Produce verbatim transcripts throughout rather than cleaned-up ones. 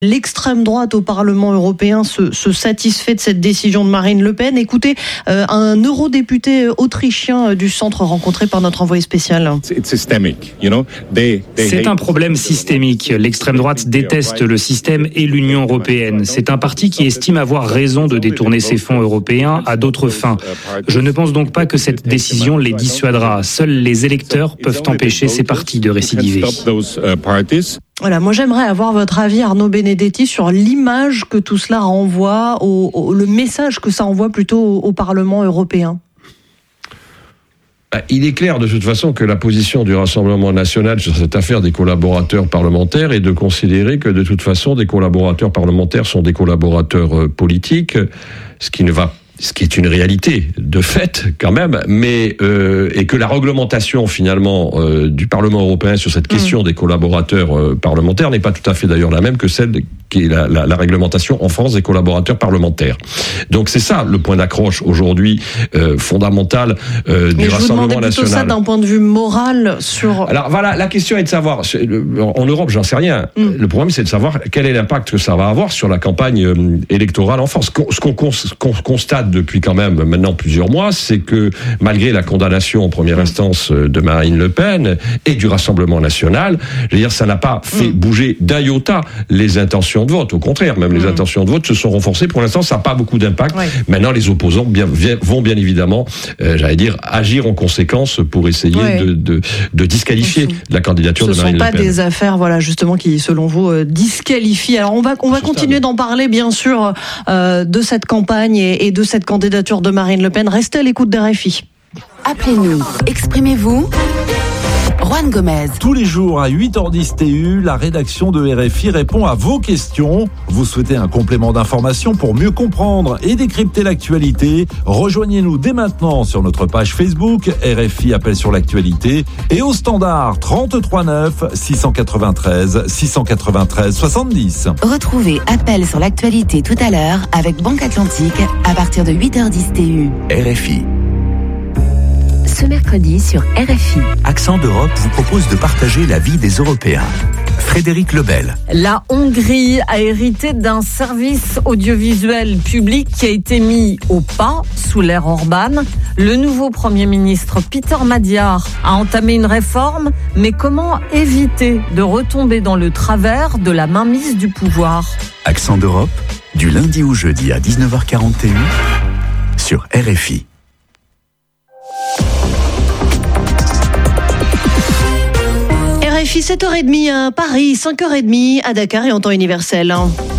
L'extrême droite au Parlement européen se, se satisfait de cette décision de Marine Le Pen. Écoutez, euh, un eurodéputé autrichien du centre rencontré par notre envoyé spécial. C'est un problème systémique. L'extrême droite déteste le système et l'Union européenne. C'est un parti qui estime avoir raison de détourner ses fonds européens à d'autres fins. Je ne pense donc pas que cette décision les dissuadera. Seuls les électeurs peuvent empêcher ces partis de récidiver. Voilà, moi j'aimerais avoir votre avis, Arnaud Benedetti, sur l'image que tout cela renvoie, au, au, le message que ça envoie plutôt au, au Parlement européen. Il est clair de toute façon que la position du Rassemblement national sur cette affaire des collaborateurs parlementaires est de considérer que de toute façon des collaborateurs parlementaires sont des collaborateurs politiques, ce qui ne va ce qui est une réalité de fait quand même, mais euh, et que la réglementation finalement euh, du Parlement européen sur cette question mmh. des collaborateurs euh, parlementaires n'est pas tout à fait d'ailleurs la même que celle qui est la, la, la réglementation en France des collaborateurs parlementaires. Donc c'est ça le point d'accroche aujourd'hui euh, fondamental euh, du Rassemblement national. Mais je vous demandais plutôt ça d'un point de vue moral sur. Alors voilà, la question est de savoir en Europe, j'en sais rien. Mmh. Le problème c'est de savoir quel est l'impact que ça va avoir sur la campagne euh, électorale en France. Ce qu'on, ce qu'on constate depuis quand même maintenant plusieurs mois, c'est que malgré la condamnation en première instance de Marine Le Pen et du Rassemblement national, je veux dire, ça n'a pas fait mmh. bouger d'un iota les intentions de vote. Au contraire, même mmh. les intentions de vote se sont renforcées. Pour l'instant, ça n'a pas beaucoup d'impact. Oui. Maintenant, les opposants bien, vont bien évidemment, euh, j'allais dire, agir en conséquence pour essayer oui. de, de, de disqualifier mmh. la candidature Ce de Marine Le Pen. Ce ne sont pas des affaires, voilà, justement, qui, selon vous, euh, disqualifient. Alors, on va, on va continuer d'en parler, bien sûr, euh, de cette campagne et, et de cette candidature de Marine Le Pen. Restez à l'écoute d'R F I. Appelez-nous, exprimez-vous. Juan Gomez. Tous les jours à huit heures dix T U, la rédaction de R F I répond à vos questions. Vous souhaitez un complément d'information pour mieux comprendre et décrypter l'actualité? Rejoignez-nous dès maintenant sur notre page Facebook R F I Appel sur l'actualité et au standard trente-trois neuf six cent quatre-vingt-treize six cent quatre-vingt-treize soixante-dix. Retrouvez Appel sur l'actualité tout à l'heure avec Banque Atlantique à partir de huit heures dix T U. R F I. Ce mercredi sur R F I. Accent d'Europe vous propose de partager la vie des Européens. Frédéric Lebel. La Hongrie a hérité d'un service audiovisuel public qui a été mis au pas sous l'ère Orban. Le nouveau Premier ministre Peter Magyar a entamé une réforme, mais comment éviter de retomber dans le travers de la mainmise du pouvoir? Accent d'Europe, du lundi au jeudi à dix-neuf heures quarante T U sur R F I. R F I sept heures trente à Paris, cinq heures trente à Dakar et en temps universel.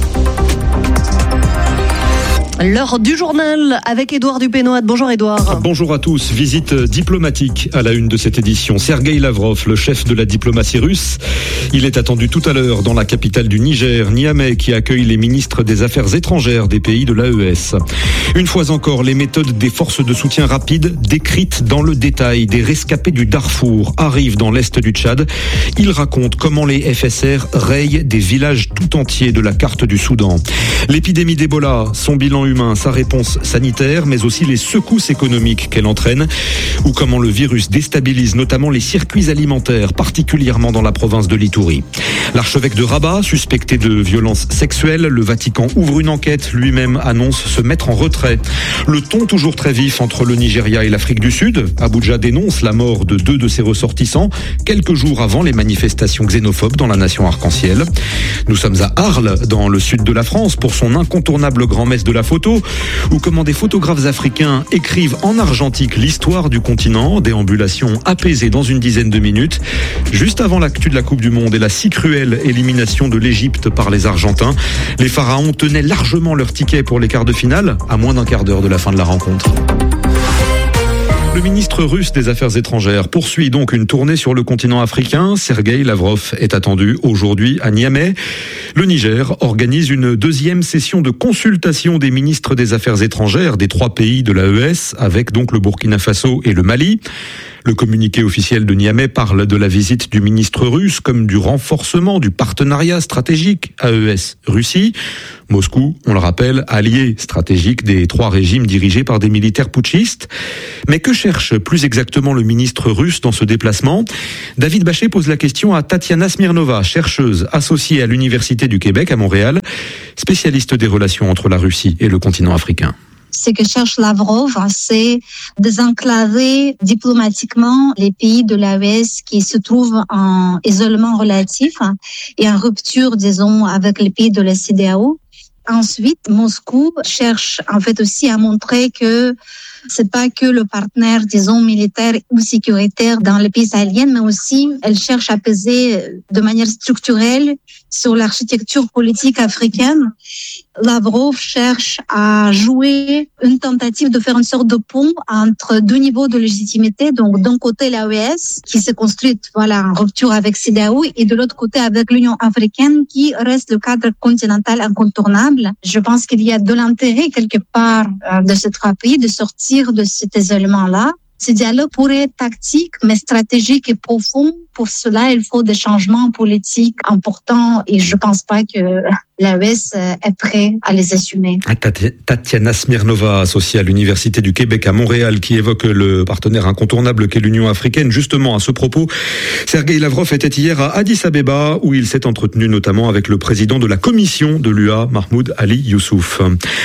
L'heure du journal avec Édouard Dupénoat. Bonjour Édouard. Bonjour à tous. Visite diplomatique à la une de cette édition. Sergueï Lavrov, le chef de la diplomatie russe. Il est attendu tout à l'heure dans la capitale du Niger, Niamey, qui accueille les ministres des Affaires étrangères des pays de l'A E S. Une fois encore, les méthodes des forces de soutien rapide décrites dans le détail. Des rescapés du Darfour arrivent dans l'est du Tchad. Ils racontent comment les F S R rayent des villages tout entiers de la carte du Soudan. L'épidémie d'Ebola, son bilan humain, sa réponse sanitaire, mais aussi les secousses économiques qu'elle entraîne, ou comment le virus déstabilise notamment les circuits alimentaires, particulièrement dans la province de l'Itourie. L'archevêque de Rabat, suspecté de violences sexuelles, le Vatican ouvre une enquête, lui-même annonce se mettre en retrait. Le ton toujours très vif entre le Nigeria et l'Afrique du Sud. Abuja dénonce la mort de deux de ses ressortissants, quelques jours avant les manifestations xénophobes dans la nation arc-en-ciel. Nous sommes à Arles, dans le sud de la France, pour son incontournable grand-messe de la photo, ou comment des photographes africains écrivent en argentique l'histoire du continent, déambulation apaisée dans une dizaine de minutes, juste avant l'actu de la Coupe du Monde et la si cruelle élimination de l'Égypte par les Argentins. Les Pharaons tenaient largement leur ticket pour les quarts de finale, à moins d'un quart d'heure de la fin de la rencontre. Le ministre russe des Affaires étrangères poursuit donc une tournée sur le continent africain. Sergueï Lavrov est attendu aujourd'hui à Niamey. Le Niger organise une deuxième session de consultation des ministres des Affaires étrangères des trois pays de l'A E S, avec donc le Burkina Faso et le Mali. Le communiqué officiel de Niamey parle de la visite du ministre russe comme du renforcement du partenariat stratégique A E S-Russie. Moscou, on le rappelle, allié stratégique des trois régimes dirigés par des militaires putschistes. Mais que cherche plus exactement le ministre russe dans ce déplacement ? David Bachet pose la question à Tatiana Smirnova, chercheuse associée à l'Université du Québec à Montréal, spécialiste des relations entre la Russie et le continent africain. Ce que cherche Lavrov, c'est désenclaver diplomatiquement les pays de l'A E S qui se trouvent en isolement relatif et en rupture, disons, avec les pays de la C D A O. Ensuite, Moscou cherche en fait aussi à montrer que c'est pas que le partenaire, disons, militaire ou sécuritaire dans les pays sahéliens, mais aussi elle cherche à peser de manière structurelle sur l'architecture politique africaine. Lavrov cherche à jouer une tentative de faire une sorte de pont entre deux niveaux de légitimité. Donc, d'un côté, l'A E S, qui s'est construite, voilà, en rupture avec C D A O, et de l'autre côté, avec l'Union africaine, qui reste le cadre continental incontournable. Je pense qu'il y a de l'intérêt, quelque part, de ces trois pays de sortir de cet isolement-là. Ce dialogue pourrait être tactique, mais stratégique et profond. Pour cela, il faut des changements politiques importants et je pense pas que l'A E S est prêt à les assumer. Tatiana Smirnova, associée à l'Université du Québec à Montréal, qui évoque le partenaire incontournable qu'est l'Union africaine. Justement, à ce propos, Sergueï Lavrov était hier à Addis Abeba, où il s'est entretenu notamment avec le président de la commission de l'U A, Mahmoud Ali Youssouf.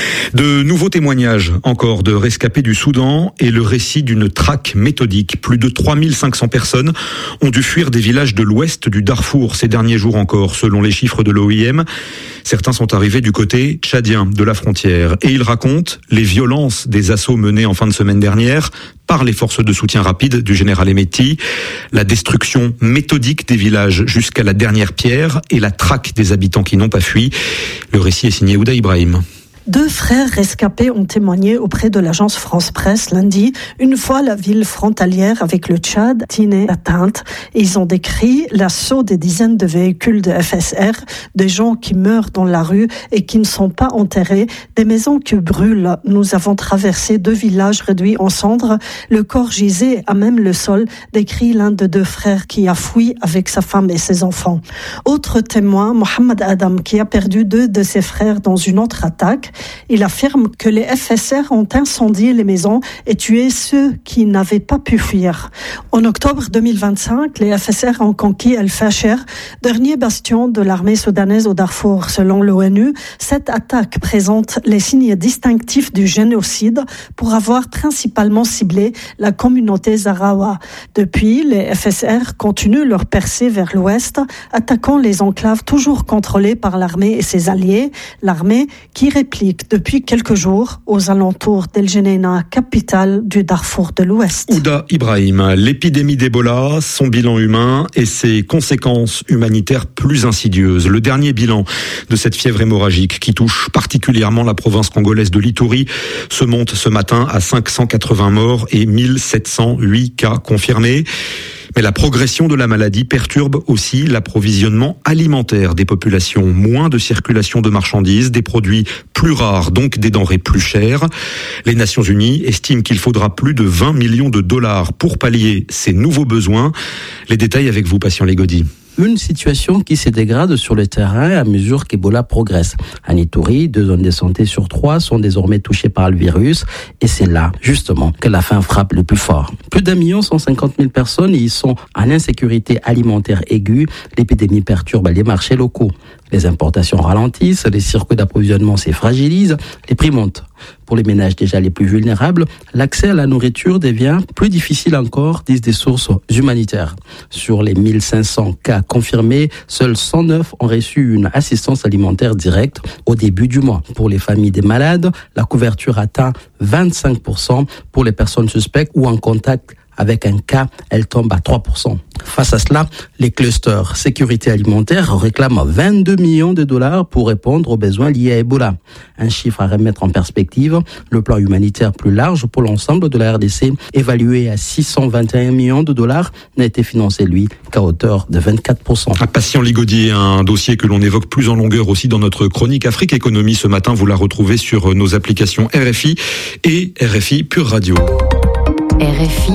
De nouveaux témoignages encore de rescapés du Soudan et le récit d'une traque méthodique. Plus de trois mille cinq cents personnes ont dû fuir des villages de l'ouest du Darfour ces derniers jours encore, selon les chiffres de l'O I M. Certains sont arrivés du côté tchadien de la frontière et ils racontent les violences des assauts menés en fin de semaine dernière par les forces de soutien rapide du général Hemeti, la destruction méthodique des villages jusqu'à la dernière pierre et la traque des habitants qui n'ont pas fui. Le récit est signé Ouda Ibrahim. Deux frères rescapés ont témoigné auprès de l'agence France Presse lundi, une fois la ville frontalière avec le Tchad, Tiné, atteinte. Ils ont décrit l'assaut des dizaines de véhicules de F S R, des gens qui meurent dans la rue et qui ne sont pas enterrés, des maisons qui brûlent. Nous avons traversé deux villages réduits en cendres. Le corps gisait à même le sol, décrit l'un de deux frères qui a fui avec sa femme et ses enfants. Autre témoin, Mohamed Adam, qui a perdu deux de ses frères dans une autre attaque. Il affirme que les F S R ont incendié les maisons et tué ceux qui n'avaient pas pu fuir. En octobre deux mille vingt-cinq, les F S R ont conquis El Fasher, dernier bastion de l'armée soudanaise au Darfour. Selon l'ONU, cette attaque présente les signes distinctifs du génocide pour avoir principalement ciblé la communauté Zarawa. Depuis, les F S R continuent leur percée vers l'ouest, attaquant les enclaves toujours contrôlées par l'armée et ses alliés, l'armée qui réplique depuis quelques jours aux alentours d'El Geneina, capitale du Darfour de l'Ouest. Ouda Ibrahim, l'épidémie d'Ebola, son bilan humain et ses conséquences humanitaires plus insidieuses. Le dernier bilan de cette fièvre hémorragique qui touche particulièrement la province congolaise de l'Ituri se monte ce matin à cinq cent quatre-vingts morts et mille sept cent huit cas confirmés. Mais la progression de la maladie perturbe aussi l'approvisionnement alimentaire des populations. Moins de circulation de marchandises, des produits plus rares, donc des denrées plus chères. Les Nations Unies estiment qu'il faudra plus de vingt millions de dollars pour pallier ces nouveaux besoins. Les détails avec vous, Patient Légaudy. Une situation qui se dégrade sur le terrain à mesure qu'Ebola progresse. À Ituri, deux zones de santé sur trois sont désormais touchées par le virus et c'est là, justement, que la faim frappe le plus fort. Plus d'un million cent cinquante mille personnes y sont en insécurité alimentaire aiguë. L'épidémie perturbe les marchés locaux. Les importations ralentissent, les circuits d'approvisionnement se fragilisent, les prix montent. Pour les ménages déjà les plus vulnérables, l'accès à la nourriture devient plus difficile encore, disent des sources humanitaires. Sur les mille cinq cents cas confirmés, seuls cent neuf ont reçu une assistance alimentaire directe au début du mois. Pour les familles des malades, la couverture atteint vingt-cinq pour cent. Pour les personnes suspectes ou en contact avec un cas, elle tombe à trois pour cent. Face à cela, les clusters sécurité alimentaire réclament vingt-deux millions de dollars pour répondre aux besoins liés à Ebola. Un chiffre à remettre en perspective, le plan humanitaire plus large pour l'ensemble de la R D C, évalué à six cent vingt et un millions de dollars, n'a été financé, lui, qu'à hauteur de vingt-quatre pour cent. Un Patient Légaudy, un dossier que l'on évoque plus en longueur aussi dans notre chronique Afrique Économie. Ce matin, vous la retrouvez sur nos applications R F I et R F I Pure Radio. R F I,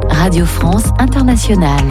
Radio France Internationale.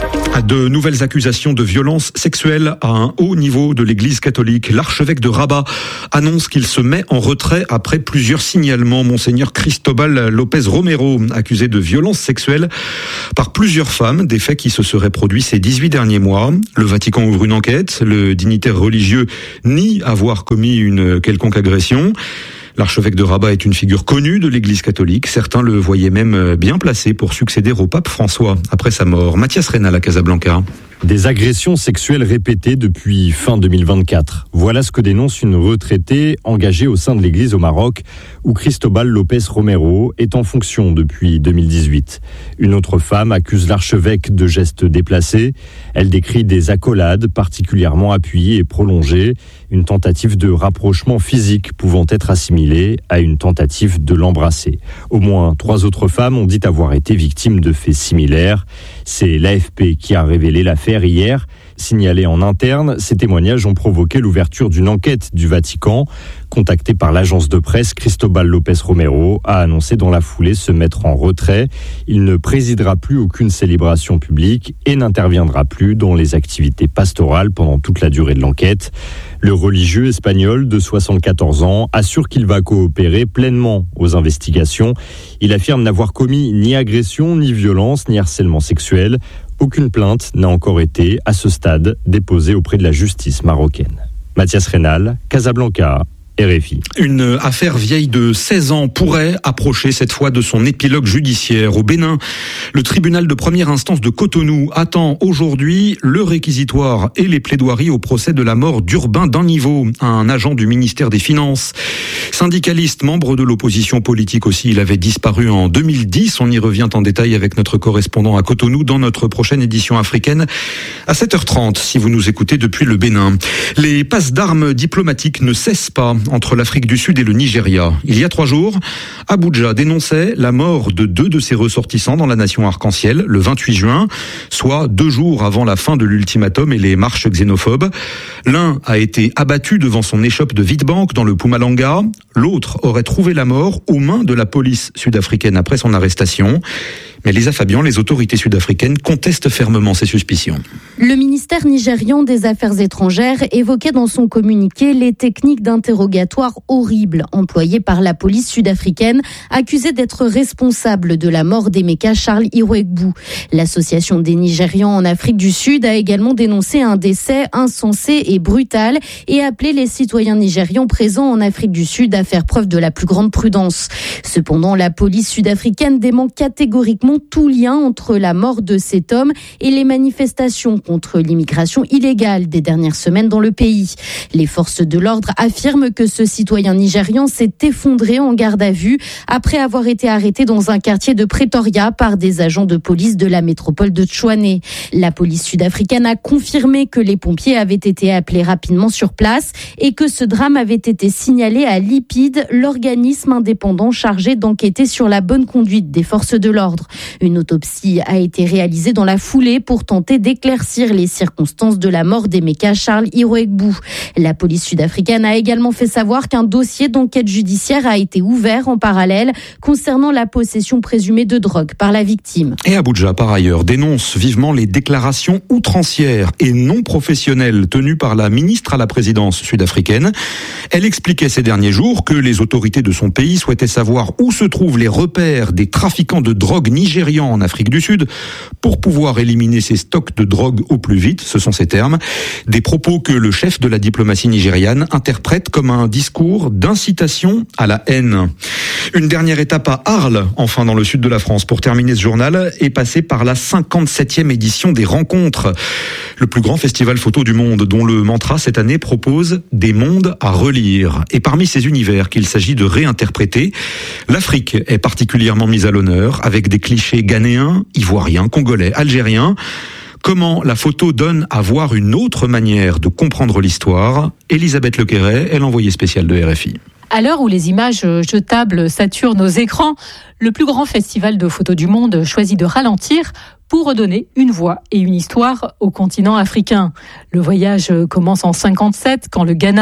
De nouvelles accusations de violences sexuelles à un haut niveau de l'Église catholique. L'archevêque de Rabat annonce qu'il se met en retrait après plusieurs signalements. Monseigneur Cristobal Lopez Romero, accusé de violences sexuelles par plusieurs femmes, des faits qui se seraient produits ces dix-huit derniers mois. Le Vatican ouvre une enquête. Le dignitaire religieux nie avoir commis une quelconque agression. L'archevêque de Rabat est une figure connue de l'Église catholique. Certains le voyaient même bien placé pour succéder au pape François après sa mort. Mathias Reynal à Casablanca. Des agressions sexuelles répétées depuis fin deux mille vingt-quatre. Voilà ce que dénonce une retraitée engagée au sein de l'Église au Maroc, où Cristobal Lopez Romero est en fonction depuis deux mille dix-huit. Une autre femme accuse l'archevêque de gestes déplacés. Elle décrit des accolades particulièrement appuyées et prolongées, une tentative de rapprochement physique pouvant être assimilée à une tentative de l'embrasser. Au moins trois autres femmes ont dit avoir été victimes de faits similaires. C'est l'A F P qui a révélé l'affaire hier. Signalés en interne, ces témoignages ont provoqué l'ouverture d'une enquête du Vatican. Contacté par l'agence de presse, Cristobal Lopez Romero a annoncé dans la foulée se mettre en retrait. Il ne présidera plus aucune célébration publique et n'interviendra plus dans les activités pastorales pendant toute la durée de l'enquête. Le religieux espagnol de soixante-quatorze ans assure qu'il va coopérer pleinement aux investigations. Il affirme n'avoir commis ni agression, ni violence, ni harcèlement sexuel. Aucune plainte n'a encore été, à ce stade, déposée auprès de la justice marocaine. Mathias Reynal, Casablanca, R F I. Une affaire vieille de seize ans pourrait approcher cette fois de son épilogue judiciaire. Au Bénin, le tribunal de première instance de Cotonou attend aujourd'hui le réquisitoire et les plaidoiries au procès de la mort d'Urbain Danniveau, un agent du ministère des Finances. Syndicaliste, membre de l'opposition politique aussi, il avait disparu en deux mille dix. On y revient en détail avec notre correspondant à Cotonou dans notre prochaine édition africaine à sept heures trente, si vous nous écoutez depuis le Bénin. Les passes d'armes diplomatiques ne cessent pas entre l'Afrique du Sud et le Nigeria. Il y a trois jours, Abuja dénonçait la mort de deux de ses ressortissants dans la nation arc-en-ciel le vingt-huit juin, soit deux jours avant la fin de l'ultimatum et les marches xénophobes. L'un a été abattu devant son échoppe de Witbank dans le Mpumalanga. L'autre aurait trouvé la mort aux mains de la police sud-africaine après son arrestation. Mais Lisa Fabian, les autorités sud-africaines contestent fermement ces suspicions. Le ministère nigérian des Affaires étrangères évoquait dans son communiqué les techniques d'interrogatoire horribles employées par la police sud-africaine, accusée d'être responsable de la mort d'Emeka Charles Iroegbu. L'association des Nigérians en Afrique du Sud a également dénoncé un décès insensé et brutal et appelé les citoyens nigérians présents en Afrique du Sud à faire preuve de la plus grande prudence. Cependant, la police sud-africaine dément catégoriquement tout lien entre la mort de cet homme et les manifestations contre l'immigration illégale des dernières semaines dans le pays. Les forces de l'ordre affirment que ce citoyen nigérian s'est effondré en garde à vue après avoir été arrêté dans un quartier de Pretoria par des agents de police de la métropole de Tshwane. La police sud-africaine a confirmé que les pompiers avaient été appelés rapidement sur place et que ce drame avait été signalé à l'I P I D, l'organisme indépendant chargé d'enquêter sur la bonne conduite des forces de l'ordre. Une autopsie a été réalisée dans la foulée pour tenter d'éclaircir les circonstances de la mort d'Emeka Charles Iroegbu. La police sud-africaine a également fait savoir qu'un dossier d'enquête judiciaire a été ouvert en parallèle concernant la possession présumée de drogue par la victime. Et Abuja, par ailleurs, dénonce vivement les déclarations outrancières et non professionnelles tenues par la ministre à la présidence sud-africaine. Elle expliquait ces derniers jours que les autorités de son pays souhaitaient savoir où se trouvent les repères des trafiquants de drogue nigérians en Afrique du Sud pour pouvoir éliminer ces stocks de drogue au plus vite, ce sont ces termes. Des propos que le chef de la diplomatie nigériane interprète comme un discours d'incitation à la haine. Une dernière étape à Arles, enfin dans le sud de la France, pour terminer ce journal, est passée par la cinquante-septième édition des Rencontres, le plus grand festival photo du monde, dont le mantra cette année propose des mondes à relire. Et parmi ces univers qu'il s'agit de réinterpréter, l'Afrique est particulièrement mise à l'honneur, avec des clichés ghanéens, ivoiriens, congolais, algériens. Comment la photo donne à voir une autre manière de comprendre l'histoire. Elisabeth Lequeret est l'envoyée spéciale de R F I. À l'heure où les images jetables saturent nos écrans, le plus grand festival de photos du monde choisit de ralentir pour redonner une voix et une histoire au continent africain. Le voyage commence en cinquante-sept, quand le Ghana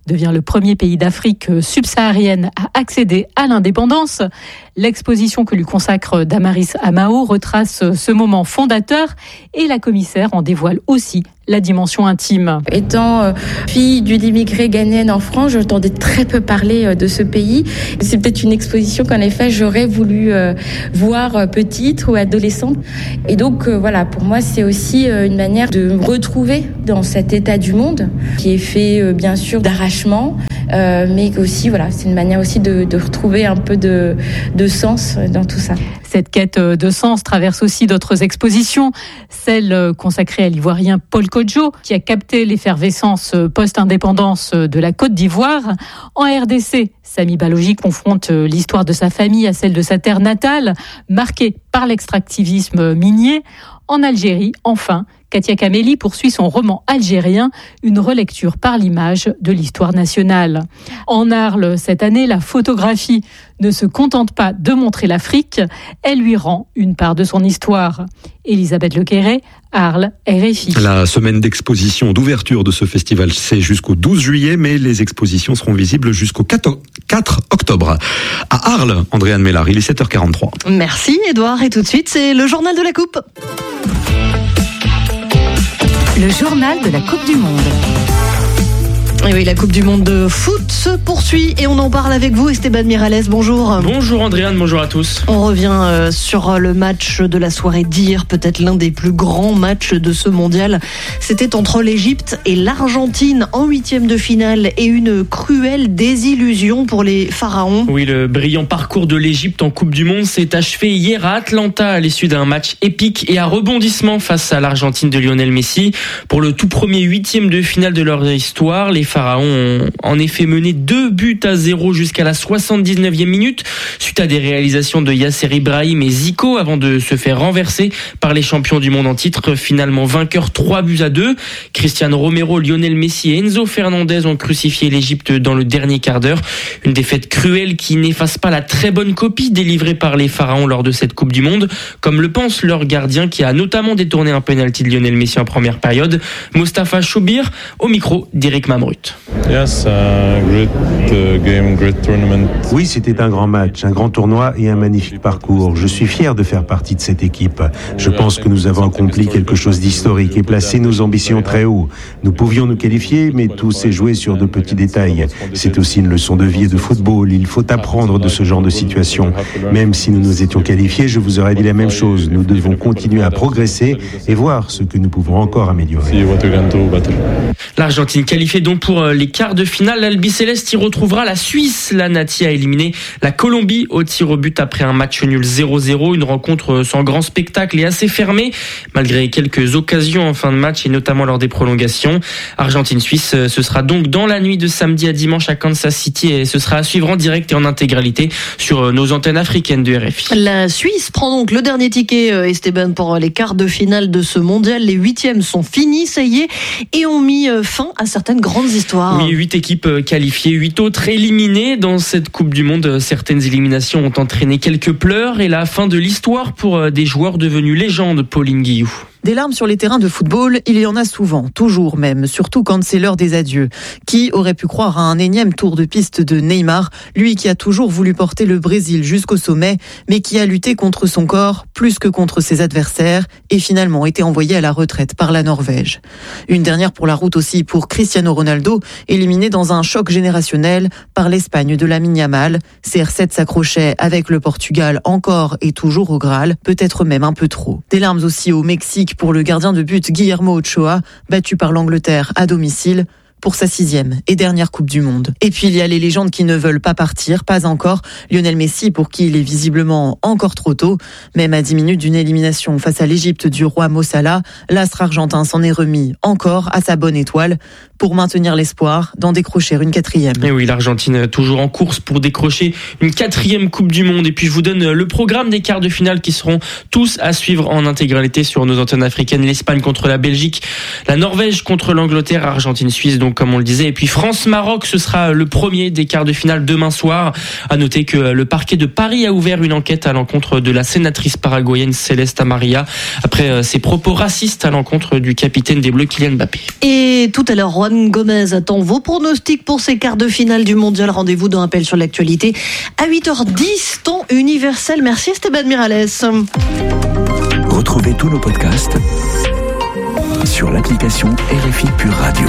devient le premier pays d'Afrique subsaharienne à accéder à l'indépendance. L'exposition que lui consacre Damaris Amao retrace ce moment fondateur et la commissaire en dévoile aussi la dimension intime. Étant euh, fille d'une immigrée ghanéenne en France, j'entendais très peu parler euh, de ce pays. C'est peut-être une exposition qu'en effet j'aurais voulu euh, voir euh, petite ou adolescente. Et donc euh, voilà, pour moi c'est aussi euh, une manière de me retrouver dans cet état du monde qui est fait euh, bien sûr d'arrachement, euh, mais aussi voilà, c'est une manière aussi de, de retrouver un peu de, de sens dans tout ça. Cette quête de sens traverse aussi d'autres expositions, celle consacrée à l'ivoirien Paul Kodjo, qui a capté l'effervescence post-indépendance de la Côte d'Ivoire. En R D C, Samy Balogi confronte l'histoire de sa famille à celle de sa terre natale, marquée par l'extractivisme minier. En Algérie, enfin, Katia Kameli poursuit son roman algérien, une relecture par l'image de l'histoire nationale. En Arles, cette année, la photographie ne se contente pas de montrer l'Afrique, elle lui rend une part de son histoire. Elisabeth Lequéré, Arles, R F I. La semaine d'exposition d'ouverture de ce festival, c'est jusqu'au douze juillet, mais les expositions seront visibles jusqu'au quatre octobre. À Arles, Andréane Mélard, il est sept heures quarante-trois. Merci Edouard, et tout de suite, c'est le journal de la Coupe. Le journal de la Coupe du Monde. Et oui, la Coupe du Monde de foot se poursuit et on en parle avec vous, Esteban Miralles. Bonjour. Bonjour Andréane, bonjour à tous. On revient sur le match de la soirée d'hier, peut-être l'un des plus grands matchs de ce mondial. C'était entre l'Égypte et l'Argentine en huitième de finale et une cruelle désillusion pour les Pharaons. Oui, le brillant parcours de l'Égypte en Coupe du Monde s'est achevé hier à Atlanta à l'issue d'un match épique et à rebondissement face à l'Argentine de Lionel Messi. Pour le tout premier huitième de finale de leur histoire, les Pharaons ont en effet mené deux buts à zéro jusqu'à la soixante-dix-neuvième minute suite à des réalisations de Yasser Ibrahim et Zico avant de se faire renverser par les champions du monde en titre, finalement vainqueurs trois buts à deux. Cristiano Romero, Lionel Messi et Enzo Fernandez ont crucifié l'Égypte dans le dernier quart d'heure. Une défaite cruelle qui n'efface pas la très bonne copie délivrée par les Pharaons lors de cette Coupe du Monde, comme le pense leur gardien qui a notamment détourné un penalty de Lionel Messi en première période, Mostafa Choubir, au micro d'Éric Mamrut. Yes, uh, great uh, game, great tournament. Oui, c'était un grand match, un grand tournoi et un magnifique parcours. Je suis fier de faire partie de cette équipe. Je pense que nous avons accompli quelque chose d'historique et placé nos ambitions très haut. Nous pouvions nous qualifier, mais tout s'est joué sur de petits détails. C'est aussi une leçon de vie et de football. Il faut apprendre de ce genre de situation. Même si nous nous étions qualifiés, je vous aurais dit la même chose. Nous devons continuer à progresser et voir ce que nous pouvons encore améliorer. L'Argentine qualifiée donc pour les quarts de finale. L'Albi Céleste y retrouvera la Suisse. La Nati a éliminé la Colombie au tir au but après un match nul zéro zéro. Une rencontre sans grand spectacle et assez fermée, malgré quelques occasions en fin de match et notamment lors des prolongations. Argentine-Suisse, ce sera donc dans la nuit de samedi à dimanche à Kansas City et ce sera à suivre en direct et en intégralité sur nos antennes africaines de R F I. La Suisse prend donc le dernier ticket, Esteban, pour les quarts de finale de ce mondial. Les huitièmes sont finis, ça y est, et ont mis fin à certaines grandes histoires. Oui, huit équipes qualifiées, huit autres éliminées. Dans cette Coupe du Monde, certaines éliminations ont entraîné quelques pleurs et la fin de l'histoire pour des joueurs devenus légendes, Pauline Guillou. Des larmes sur les terrains de football, il y en a souvent, toujours même, surtout quand c'est l'heure des adieux. Qui aurait pu croire à un énième tour de piste de Neymar, lui qui a toujours voulu porter le Brésil jusqu'au sommet, mais qui a lutté contre son corps plus que contre ses adversaires et finalement été envoyé à la retraite par la Norvège. Une dernière pour la route aussi pour Cristiano Ronaldo, éliminé dans un choc générationnel par l'Espagne de Lamine Yamal. C R sept s'accrochait avec le Portugal encore et toujours au Graal, peut-être même un peu trop. Des larmes aussi au Mexique pour le gardien de but Guillermo Ochoa, battu par l'Angleterre à domicile pour sa sixième et dernière Coupe du Monde. Et puis il y a les légendes qui ne veulent pas partir, pas encore. Lionel Messi, pour qui il est visiblement encore trop tôt. Même à dix minutes d'une élimination face à l'Égypte du roi Mo Salah, l'astre argentin s'en est remis encore à sa bonne étoile pour maintenir l'espoir d'en décrocher une quatrième. Et oui, l'Argentine toujours en course pour décrocher une quatrième Coupe du Monde. Et puis je vous donne le programme des quarts de finale qui seront tous à suivre en intégralité sur nos antennes africaines. L'Espagne contre la Belgique, la Norvège contre l'Angleterre, Argentine-Suisse donc donc comme on le disait. Et puis France-Maroc, ce sera le premier des quarts de finale demain soir. À noter que le parquet de Paris a ouvert une enquête à l'encontre de la sénatrice paraguayenne Céleste Amaria après ses propos racistes à l'encontre du capitaine des Bleus Kylian Mbappé. Et tout à l'heure, Juan Gomez attend vos pronostics pour ces quarts de finale du mondial. Rendez-vous dans Appel sur l'actualité à huit heures dix, temps universel. Merci Esteban Miralles. Retrouvez tous nos podcasts sur l'application R F I Pure Radio.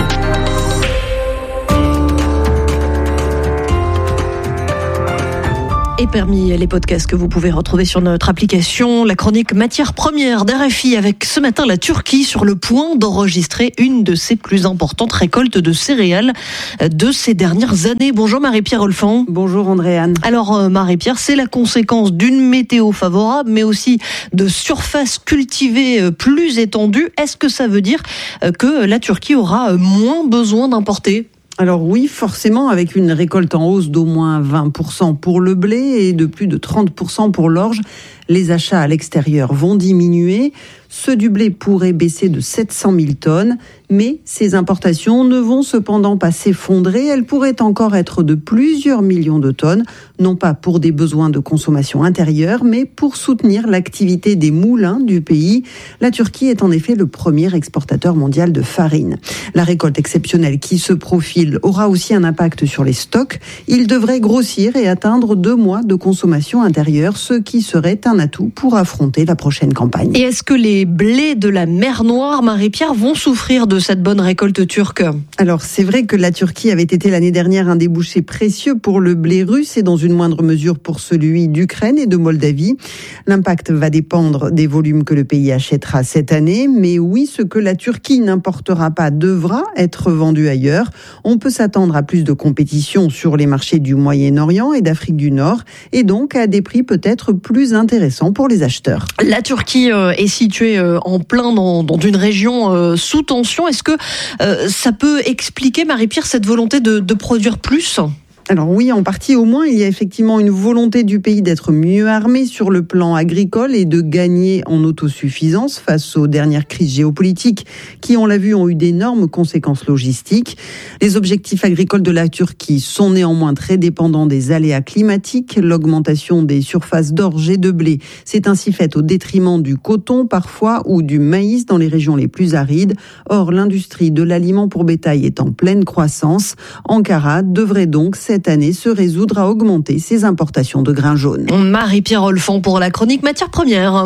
Et parmi les podcasts que vous pouvez retrouver sur notre application, la chronique Matières premières d'R F I avec ce matin la Turquie sur le point d'enregistrer une de ses plus importantes récoltes de céréales de ces dernières années. Bonjour Marie-Pierre Olfan. Bonjour Andréane. Alors Marie-Pierre, c'est la conséquence d'une météo favorable mais aussi de surfaces cultivées plus étendues. Est-ce que ça veut dire que la Turquie aura moins besoin d'importer ? Alors oui, forcément, avec une récolte en hausse d'au moins vingt pour cent pour le blé et de plus de trente pour cent pour l'orge, les achats à l'extérieur vont diminuer. Ceux du blé pourraient baisser de sept cent mille tonnes, mais ces importations ne vont cependant pas s'effondrer. Elles pourraient encore être de plusieurs millions de tonnes, non pas pour des besoins de consommation intérieure, mais pour soutenir l'activité des moulins du pays. La Turquie est en effet le premier exportateur mondial de farine. La récolte exceptionnelle qui se profile aura aussi un impact sur les stocks. Ils devraient grossir et atteindre deux mois de consommation intérieure, ce qui serait un atout pour affronter la prochaine campagne. Et est-ce que les blés de la mer Noire, Marie-Pierre, vont souffrir de cette bonne récolte turque ? Alors c'est vrai que la Turquie avait été l'année dernière un débouché précieux pour le blé russe et dans une moindre mesure pour celui d'Ukraine et de Moldavie. L'impact va dépendre des volumes que le pays achètera cette année, mais oui, ce que la Turquie n'importera pas devra être vendu ailleurs. On peut s'attendre à plus de compétition sur les marchés du Moyen-Orient et d'Afrique du Nord et donc à des prix peut-être plus intéressants pour les acheteurs. La Turquie euh, est située euh, en plein dans, dans une région euh, sous tension. Est-ce que euh, ça peut expliquer, Marie-Pierre, cette volonté de, de produire plus ? Alors oui, en partie au moins, il y a effectivement une volonté du pays d'être mieux armé sur le plan agricole et de gagner en autosuffisance face aux dernières crises géopolitiques qui, on l'a vu, ont eu d'énormes conséquences logistiques. Les objectifs agricoles de la Turquie sont néanmoins très dépendants des aléas climatiques. L'augmentation des surfaces d'orge et de blé s'est ainsi faite au détriment du coton parfois ou du maïs dans les régions les plus arides. Or, l'industrie de l'aliment pour bétail est en pleine croissance. Ankara devrait donc cette année se résoudre à augmenter ses importations de grains jaunes. Marie-Pierre Olfan pour la chronique Matières premières.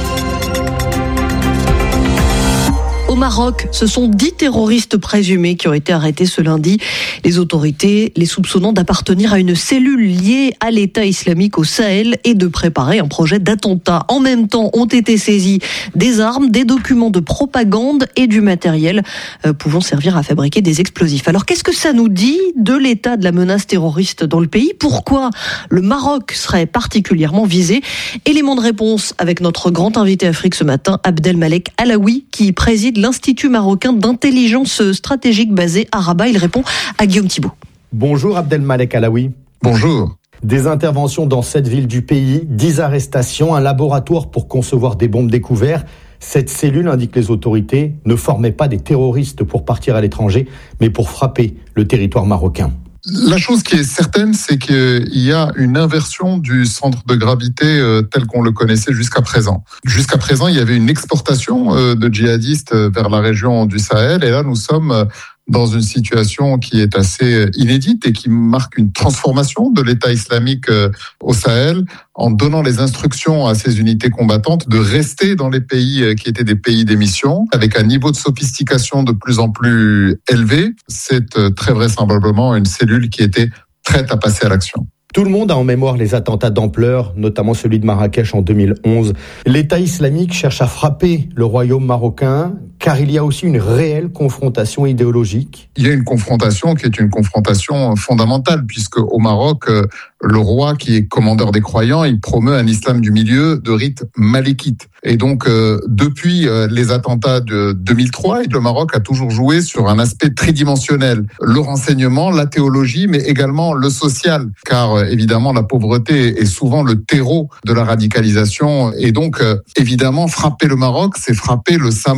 Au Maroc, ce sont dix terroristes présumés qui ont été arrêtés ce lundi. Les autorités les soupçonnant d'appartenir à une cellule liée à l'État islamique au Sahel et de préparer un projet d'attentat. En même temps, ont été saisis des armes, des documents de propagande et du matériel euh, pouvant servir à fabriquer des explosifs. Alors, qu'est-ce que ça nous dit de l'état de la menace terroriste dans le pays ? Pourquoi le Maroc serait particulièrement visé ? Élément de réponse avec notre grand invité Afrique ce matin, Abdelmalek Alaoui, qui préside l'Institut marocain d'intelligence stratégique basé à Rabat. Il répond à Guillaume Thibault. Bonjour Abdelmalek Alaoui. Bonjour. Des interventions dans sept villes du pays, dix arrestations, un laboratoire pour concevoir des bombes découvertes. Cette cellule, indiquent les autorités, ne formait pas des terroristes pour partir à l'étranger, mais pour frapper le territoire marocain. La chose qui est certaine, c'est qu'il y a une inversion du centre de gravité euh, tel qu'on le connaissait jusqu'à présent. Jusqu'à présent, il y avait une exportation euh, de djihadistes vers la région du Sahel, et là, nous sommes euh, dans une situation qui est assez inédite et qui marque une transformation de l'État islamique au Sahel en donnant les instructions à ces unités combattantes de rester dans les pays qui étaient des pays d'émission avec un niveau de sophistication de plus en plus élevé. C'est très vraisemblablement une cellule qui était prête à passer à l'action. Tout le monde a en mémoire les attentats d'ampleur, notamment celui de Marrakech en deux mille onze. L'État islamique cherche à frapper le royaume marocain, car il y a aussi une réelle confrontation idéologique. Il y a une confrontation qui est une confrontation fondamentale, puisque au Maroc, le roi qui est commandeur des croyants, il promeut un islam du milieu de rite malékite. Et donc, euh, depuis euh, les attentats de deux mille trois, le Maroc a toujours joué sur un aspect tridimensionnel. Le renseignement, la théologie, mais également le social. Car euh, évidemment, la pauvreté est souvent le terreau de la radicalisation. Et donc, euh, évidemment, frapper le Maroc, c'est frapper le symbole de l'islam.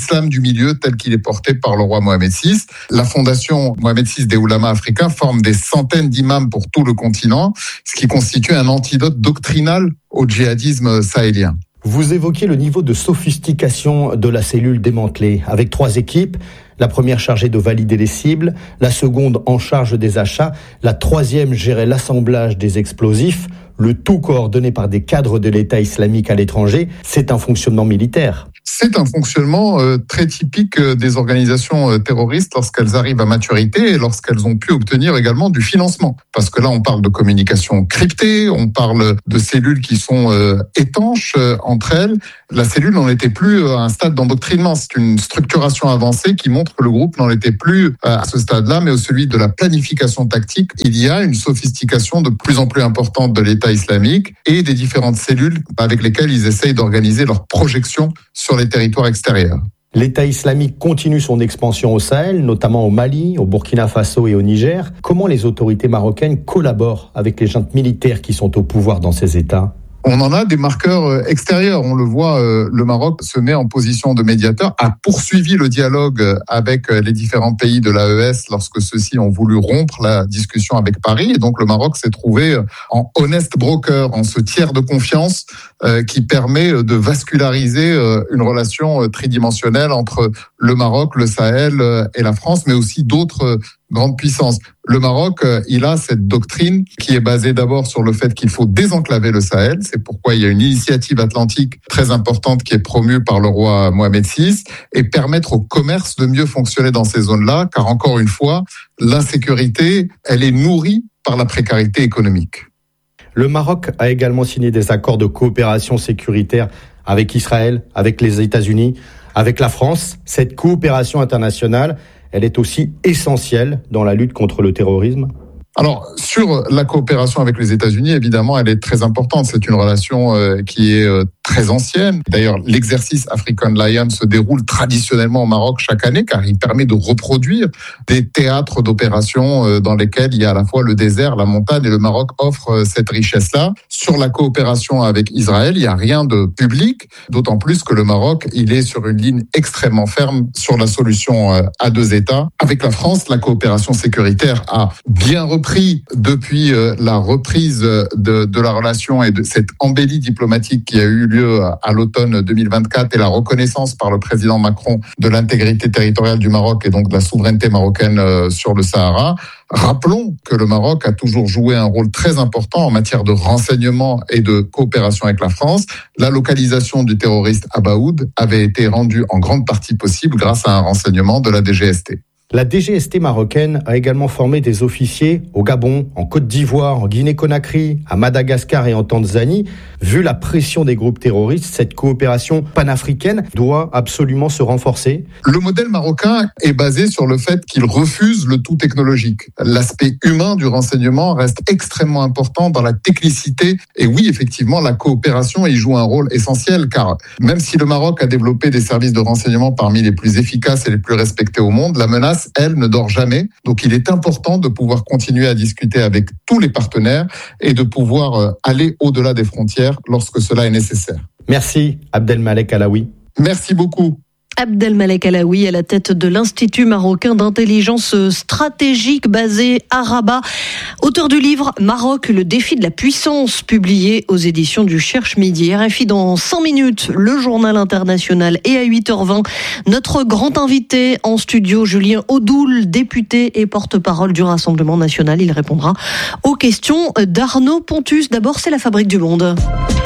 l'islam du milieu tel qu'il est porté par le roi Mohamed six. La fondation Mohamed six des Oulémas africains forme des centaines d'imams pour tout le continent, ce qui constitue un antidote doctrinal au djihadisme sahélien. Vous évoquiez le niveau de sophistication de la cellule démantelée, avec trois équipes. La première chargée de valider les cibles, la seconde en charge des achats, la troisième gérait l'assemblage des explosifs, le tout coordonné par des cadres de l'État islamique à l'étranger. C'est un fonctionnement militaire. C'est un fonctionnement euh, très typique euh, des organisations euh, terroristes lorsqu'elles arrivent à maturité et lorsqu'elles ont pu obtenir également du financement. Parce que là, on parle de communication cryptée, on parle de cellules qui sont euh, étanches euh, entre elles. La cellule n'en était plus à un stade d'endoctrinement. C'est une structuration avancée qui montre que le groupe n'en était plus à ce stade-là, mais au celui de la planification tactique. Il y a une sophistication de plus en plus importante de l'État islamique et des différentes cellules avec lesquelles ils essayent d'organiser leur projection sur les territoires extérieurs. L'État islamique continue son expansion au Sahel, notamment au Mali, au Burkina Faso et au Niger. Comment les autorités marocaines collaborent avec les juntes militaires qui sont au pouvoir dans ces États ? On en a des marqueurs extérieurs. On le voit, le Maroc se met en position de médiateur, a poursuivi le dialogue avec les différents pays de l'A E S lorsque ceux-ci ont voulu rompre la discussion avec Paris. Et donc le Maroc s'est trouvé en honest broker, en ce tiers de confiance qui permet de vasculariser une relation tridimensionnelle entre le Maroc, le Sahel et la France, mais aussi d'autres grandes puissances. Le Maroc, il a cette doctrine qui est basée d'abord sur le fait qu'il faut désenclaver le Sahel. C'est pourquoi il y a une initiative atlantique très importante qui est promue par le roi Mohamed six et permettre au commerce de mieux fonctionner dans ces zones-là, car encore une fois, l'insécurité, elle est nourrie par la précarité économique. Le Maroc a également signé des accords de coopération sécuritaire avec Israël, avec les États-Unis, avec la France. Cette coopération internationale, elle est aussi essentielle dans la lutte contre le terrorisme. Alors, sur la coopération avec les États-Unis, évidemment, elle est très importante. C'est une relation euh, qui est euh, très ancienne. D'ailleurs, l'exercice African Lion se déroule traditionnellement au Maroc chaque année, car il permet de reproduire des théâtres d'opération euh, dans lesquels il y a à la fois le désert, la montagne, et le Maroc offre euh, cette richesse-là. Sur la coopération avec Israël, il n'y a rien de public, d'autant plus que le Maroc, il est sur une ligne extrêmement ferme sur la solution euh, à deux États. Avec la France, la coopération sécuritaire a bien repris pris depuis euh, la reprise de, de la relation et de cette embellie diplomatique qui a eu lieu à, à l'automne deux mille vingt-quatre et la reconnaissance par le président Macron de l'intégrité territoriale du Maroc et donc de la souveraineté marocaine euh, sur le Sahara. Rappelons que le Maroc a toujours joué un rôle très important en matière de renseignement et de coopération avec la France. La localisation du terroriste Abaoud avait été rendue en grande partie possible grâce à un renseignement de la D G S T. La D G S T marocaine a également formé des officiers au Gabon, en Côte d'Ivoire, en Guinée-Conakry, à Madagascar et en Tanzanie. Vu la pression des groupes terroristes, cette coopération panafricaine doit absolument se renforcer. Le modèle marocain est basé sur le fait qu'il refuse le tout technologique. L'aspect humain du renseignement reste extrêmement important dans la technicité. Et oui, effectivement, la coopération y joue un rôle essentiel, car même si le Maroc a développé des services de renseignement parmi les plus efficaces et les plus respectés au monde, la menace, elle, ne dort jamais. Donc, il est important de pouvoir continuer à discuter avec tous les partenaires et de pouvoir aller au-delà des frontières lorsque cela est nécessaire. Merci, Abdelmalek Alaoui. Merci beaucoup. Abdelmalek Alaoui à la tête de l'Institut marocain d'intelligence stratégique basé à Rabat. Auteur du livre Maroc, le défi de la puissance, publié aux éditions du Cherche Midi. R F I dans cinq minutes, le journal international, et à huit heures vingt, notre grand invité en studio, Julien Audoul, député et porte-parole du Rassemblement national. Il répondra aux questions d'Arnaud Pontus. D'abord, c'est la Fabrique du Monde.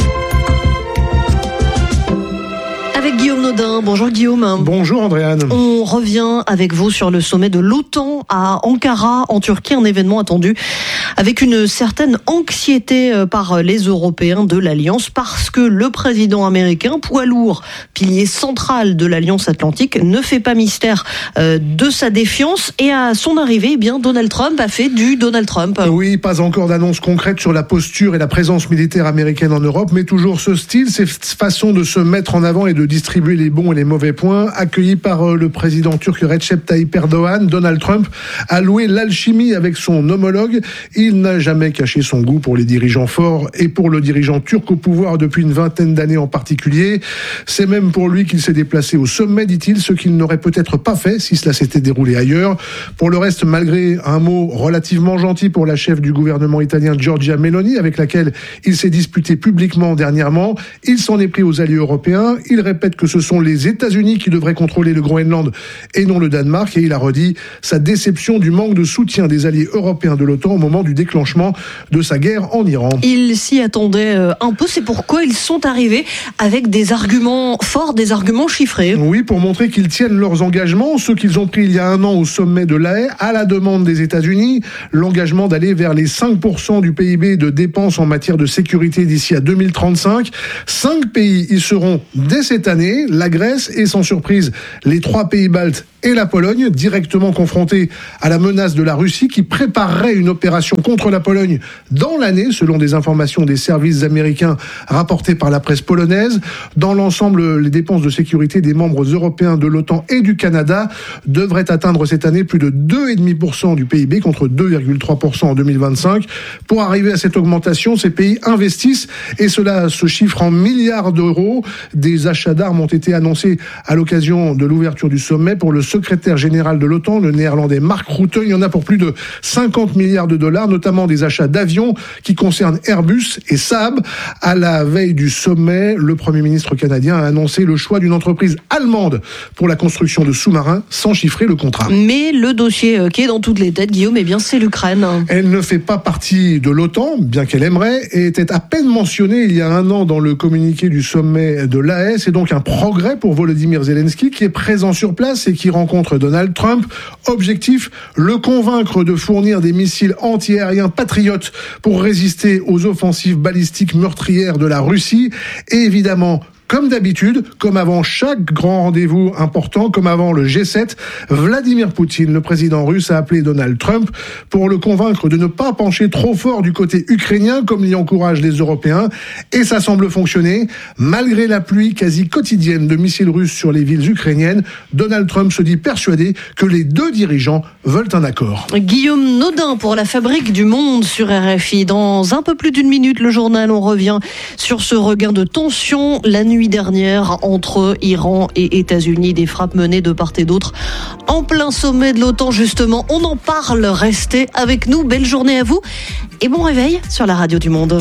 Avec Guillaume Nodin. Bonjour Guillaume. Bonjour Andréane. On revient avec vous sur le sommet de l'OTAN à Ankara en Turquie, un événement attendu avec une certaine anxiété par les Européens de l'Alliance parce que le président américain, poids lourd, pilier central de l'Alliance Atlantique, ne fait pas mystère de sa défiance et à son arrivée, eh bien Donald Trump a fait du Donald Trump. Oui, pas encore d'annonce concrète sur la posture et la présence militaire américaine en Europe, mais toujours ce style, cette façon de se mettre en avant et de distribuer les bons et les mauvais points. Accueilli par le président turc Recep Tayyip Erdogan, Donald Trump a loué l'alchimie avec son homologue Il n'a jamais caché son goût pour les dirigeants forts et pour le dirigeant turc au pouvoir depuis une vingtaine d'années en particulier. C'est même pour lui qu'il s'est déplacé au sommet, dit-il, ce qu'il n'aurait peut-être pas fait si cela s'était déroulé ailleurs. Pour le reste, malgré un mot relativement gentil pour la chef du gouvernement italien Giorgia Meloni, avec laquelle il s'est disputé publiquement dernièrement, il s'en est pris aux alliés européens. Il répète que ce sont les États-Unis qui devraient contrôler le Groenland et non le Danemark, et il a redit sa déception du manque de soutien des alliés européens de l'OTAN au moment du déclenchement de sa guerre en Iran. Ils s'y attendaient un peu, c'est pourquoi ils sont arrivés avec des arguments forts, des arguments chiffrés. Oui, pour montrer qu'ils tiennent leurs engagements, ceux qu'ils ont pris il y a un an au sommet de La Haye, à la demande des États-Unis, l'engagement d'aller vers les cinq pour cent du P I B de dépenses en matière de sécurité d'ici à deux mille trente-cinq. Cinq pays y seront dès cette année, la Grèce et sans surprise les trois pays baltes et la Pologne, directement confrontés à la menace de la Russie qui préparerait une opération contre la Pologne dans l'année, selon des informations des services américains rapportées par la presse polonaise. Dans l'ensemble, les dépenses de sécurité des membres européens de l'OTAN et du Canada devraient atteindre cette année plus de deux virgule cinq pour cent du P I B contre deux virgule trois pour cent en deux mille vingt-cinq. Pour arriver à cette augmentation, ces pays investissent et cela se chiffre en milliards d'euros. Des achats d'armes ont été annoncés à l'occasion de l'ouverture du sommet pour le secrétaire général de l'OTAN, le néerlandais Mark Rutte. Il y en a pour plus de cinquante milliards de dollars, notamment des achats d'avions qui concernent Airbus et Saab. À la veille du sommet, le Premier ministre canadien a annoncé le choix d'une entreprise allemande pour la construction de sous-marins sans chiffrer le contrat. Mais le dossier qui est dans toutes les têtes, Guillaume, eh bien, c'est l'Ukraine. Elle ne fait pas partie de l'OTAN, bien qu'elle aimerait, et était à peine mentionnée il y a un an dans le communiqué du sommet de La Haye. C'est donc un progrès pour Volodymyr Zelensky qui est présent sur place et qui rencontre Donald Trump. Objectif, le convaincre de fournir des missiles anti-aériens patriotes pour résister aux offensives balistiques meurtrières de la Russie. Et évidemment, comme d'habitude, comme avant chaque grand rendez-vous important, comme avant le G sept, Vladimir Poutine, le président russe, a appelé Donald Trump pour le convaincre de ne pas pencher trop fort du côté ukrainien, comme l'y encouragent les Européens. Et ça semble fonctionner. Malgré la pluie quasi quotidienne de missiles russes sur les villes ukrainiennes, Donald Trump se dit persuadé que les deux dirigeants veulent un accord. Guillaume Naudin pour la Fabrique du Monde sur R F I. Dans un peu plus d'une minute, le journal, on revient sur ce regain de tension la nuit dernière entre Iran et États-Unis, des frappes menées de part et d'autre en plein sommet de l'OTAN. Justement, on en parle, restez avec nous, belle journée à vous et bon réveil sur la radio du Monde.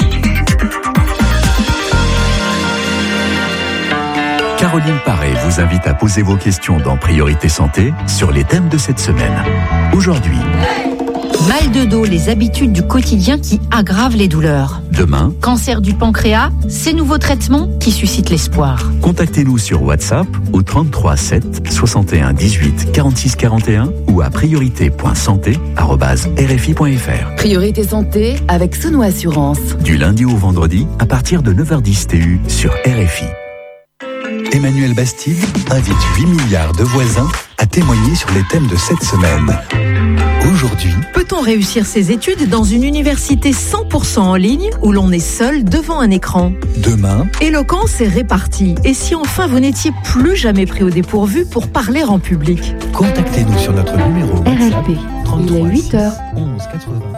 Caroline Paré vous invite à poser vos questions dans Priorité Santé sur les thèmes de cette semaine. Aujourd'hui, mal de dos, les habitudes du quotidien qui aggravent les douleurs. Demain, cancer du pancréas, ces nouveaux traitements qui suscitent l'espoir. Contactez-nous sur WhatsApp au trente-trois sept soixante et un dix-huit quarante-six quarante et un ou à priorité point santé arobase r f i point f r. Priorité Santé avec Sono Assurance. Du lundi au vendredi à partir de neuf heures dix T U sur R F I. Emmanuel Bastide invite huit milliards de voisins à témoigner sur les thèmes de cette semaine. Aujourd'hui, peut-on réussir ses études dans une université cent pour cent en ligne où l'on est seul devant un écran? Demain, éloquence et répartie. Et si enfin vous n'étiez plus jamais pris au dépourvu pour parler en public? Contactez-nous sur notre numéro R L P. Il est huit heures. onze quatre-vingts.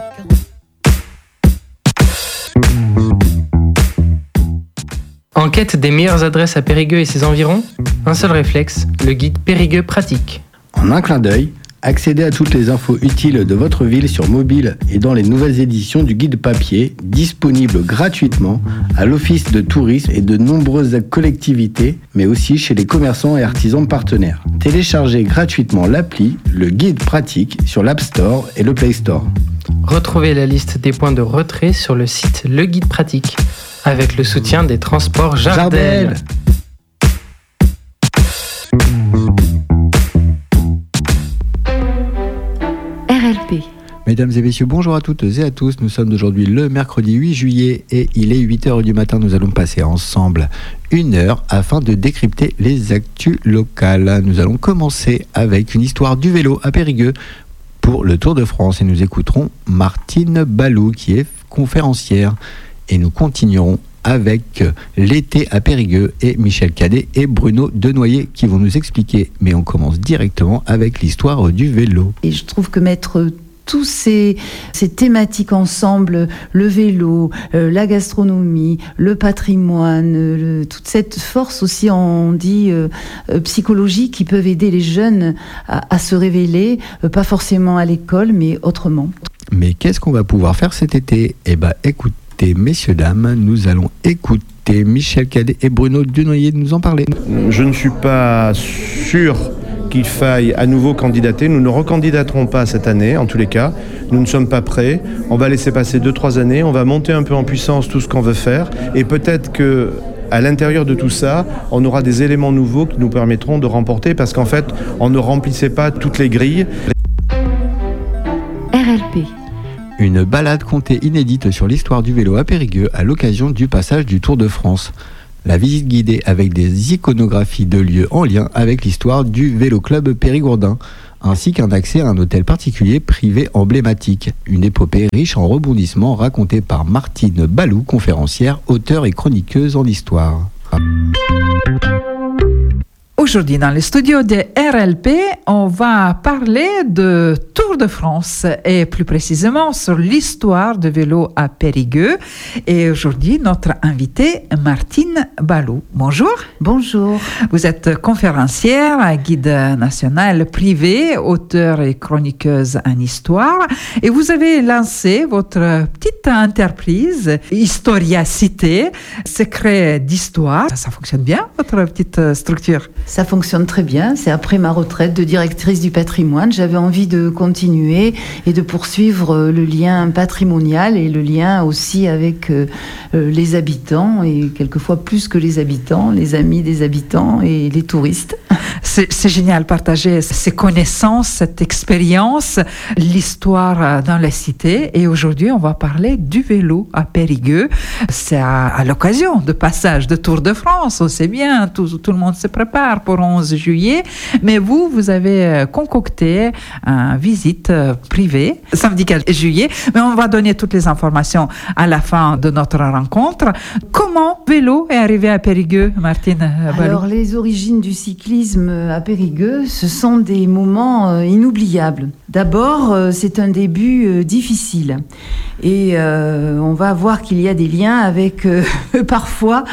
En quête des meilleures adresses à Périgueux et ses environs, un seul réflexe, le guide Périgueux pratique. En un clin d'œil, accédez à toutes les infos utiles de votre ville sur mobile et dans les nouvelles éditions du guide papier, disponible gratuitement à l'Office de tourisme et de nombreuses collectivités, mais aussi chez les commerçants et artisans partenaires. Téléchargez gratuitement l'appli, le guide pratique, sur l'App Store et le Play Store. Retrouvez la liste des points de retrait sur le site Le Guide Pratique, avec le soutien des transports Jardel. Jardel. R L P. Mesdames et messieurs, bonjour à toutes et à tous. Nous sommes aujourd'hui le mercredi huit juillet et il est huit heures du matin. Nous allons passer ensemble une heure afin de décrypter les actus locales. Nous allons commencer avec une histoire du vélo à Périgueux pour le Tour de France et nous écouterons Martine Balou qui est conférencière. Et nous continuerons avec l'été à Périgueux et Michel Cadet et Bruno Denoyer qui vont nous expliquer. Mais on commence directement avec l'histoire du vélo. Et je trouve que mettre tous ces, ces thématiques ensemble, le vélo, euh, la gastronomie, le patrimoine, le, toute cette force aussi, on dit, euh, euh, psychologique qui peuvent aider les jeunes à, à se révéler, euh, pas forcément à l'école, mais autrement. Mais qu'est-ce qu'on va pouvoir faire cet été ? Eh bien, écoutez, messieurs, dames, nous allons écouter Michel Cadet et Bruno Dunoyer nous en parler. Je ne suis pas sûr qu'il faille à nouveau candidater. Nous ne recandidaterons pas cette année, en tous les cas. Nous ne sommes pas prêts. On va laisser passer deux, trois années. On va monter un peu en puissance tout ce qu'on veut faire. Et peut-être que à l'intérieur de tout ça, on aura des éléments nouveaux qui nous permettront de remporter, parce qu'en fait, on ne remplissait pas toutes les grilles. R L P. Une balade contée inédite sur l'histoire du vélo à Périgueux à l'occasion du passage du Tour de France. La visite guidée avec des iconographies de lieux en lien avec l'histoire du Vélo Club Périgourdin, ainsi qu'un accès à un hôtel particulier privé emblématique. Une épopée riche en rebondissements racontée par Martine Balou, conférencière, auteure et chroniqueuse en histoire. Aujourd'hui, dans le studio de R L P, on va parler de Tour de France et plus précisément sur l'histoire du vélo à Périgueux. Et aujourd'hui, notre invitée, Martine Balou. Bonjour. Bonjour. Vous êtes conférencière, guide national privé, auteure et chroniqueuse en histoire. Et vous avez lancé votre petite entreprise, Historia Cité, secret d'histoire. Ça fonctionne bien, votre petite structure? Ça fonctionne très bien. C'est après ma retraite de directrice du patrimoine. J'avais envie de continuer et de poursuivre le lien patrimonial et le lien aussi avec euh, les habitants et quelquefois plus que les habitants, les amis des habitants et les touristes. C'est, c'est génial, partager ces connaissances, cette expérience, l'histoire dans la cité. Et aujourd'hui, on va parler du vélo à Périgueux. C'est à, à l'occasion de passage de Tour de France. On sait bien, tout, tout le monde se prépare pour onze juillet. Mais vous, vous avez concocté une visite privée samedi quatre juillet. Mais on va donner toutes les informations à la fin de notre rencontre. Comment vélo est arrivé à Périgueux, Martine Balou? Alors, les origines du cyclisme à Périgueux, ce sont des moments inoubliables. D'abord, c'est un début difficile. Et euh, on va voir qu'il y a des liens avec euh, parfois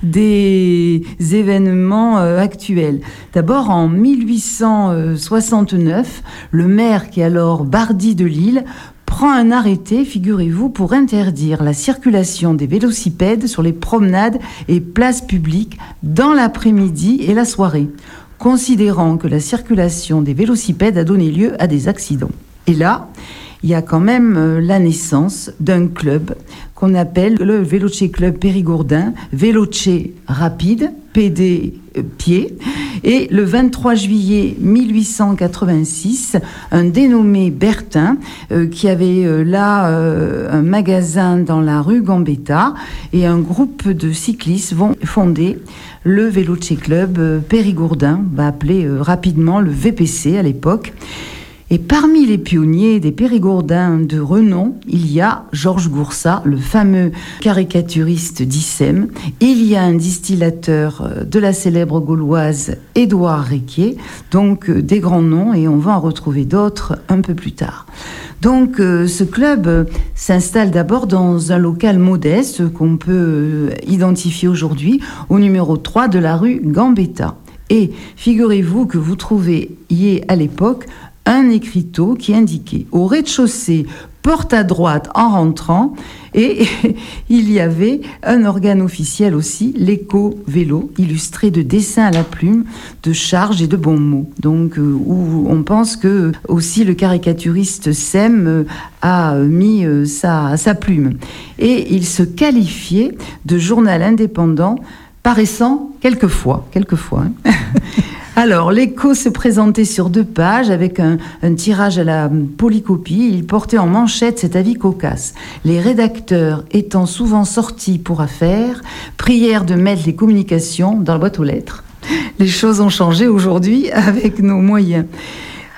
des événements euh, actuels. D'abord, en mille huit cent soixante-neuf, le maire, qui est alors Bardi de Lille, prend un arrêté, figurez-vous, pour interdire la circulation des vélocipèdes sur les promenades et places publiques dans l'après-midi et la soirée, considérant que la circulation des vélocipèdes a donné lieu à des accidents. Et là, il y a quand même la naissance d'un club qu'on appelle le Veloce Club Périgourdin, Veloce rapide, P D pied. Et le vingt-trois juillet mille huit cent quatre-vingt-six, un dénommé Bertin, euh, qui avait euh, là euh, un magasin dans la rue Gambetta, et un groupe de cyclistes vont fonder le Veloce Club euh, Périgourdin, va appeler euh, rapidement le V P C à l'époque. Et parmi les pionniers des Périgourdins de renom, il y a Georges Goursat, le fameux caricaturiste d'I S E M. Il y a un distillateur de la célèbre gauloise Édouard Réquier, donc des grands noms, et on va en retrouver d'autres un peu plus tard. Donc ce club s'installe d'abord dans un local modeste qu'on peut identifier aujourd'hui au numéro trois de la rue Gambetta. Et figurez-vous que vous trouviez à l'époque un écriteau qui indiquait au rez-de-chaussée, porte à droite en rentrant, et il y avait un organe officiel aussi, l'éco-vélo, illustré de dessins à la plume, de charges et de bons mots. Donc, euh, où on pense que aussi le caricaturiste Sem euh, a mis euh, sa, sa plume. Et il se qualifiait de journal indépendant, paraissant quelquefois, quelquefois, hein. Alors, l'écho se présentait sur deux pages avec un, un tirage à la polycopie. Il portait en manchette cet avis cocasse. Les rédacteurs étant souvent sortis pour affaires, prièrent de mettre les communications dans la boîte aux lettres. Les choses ont changé aujourd'hui avec nos moyens.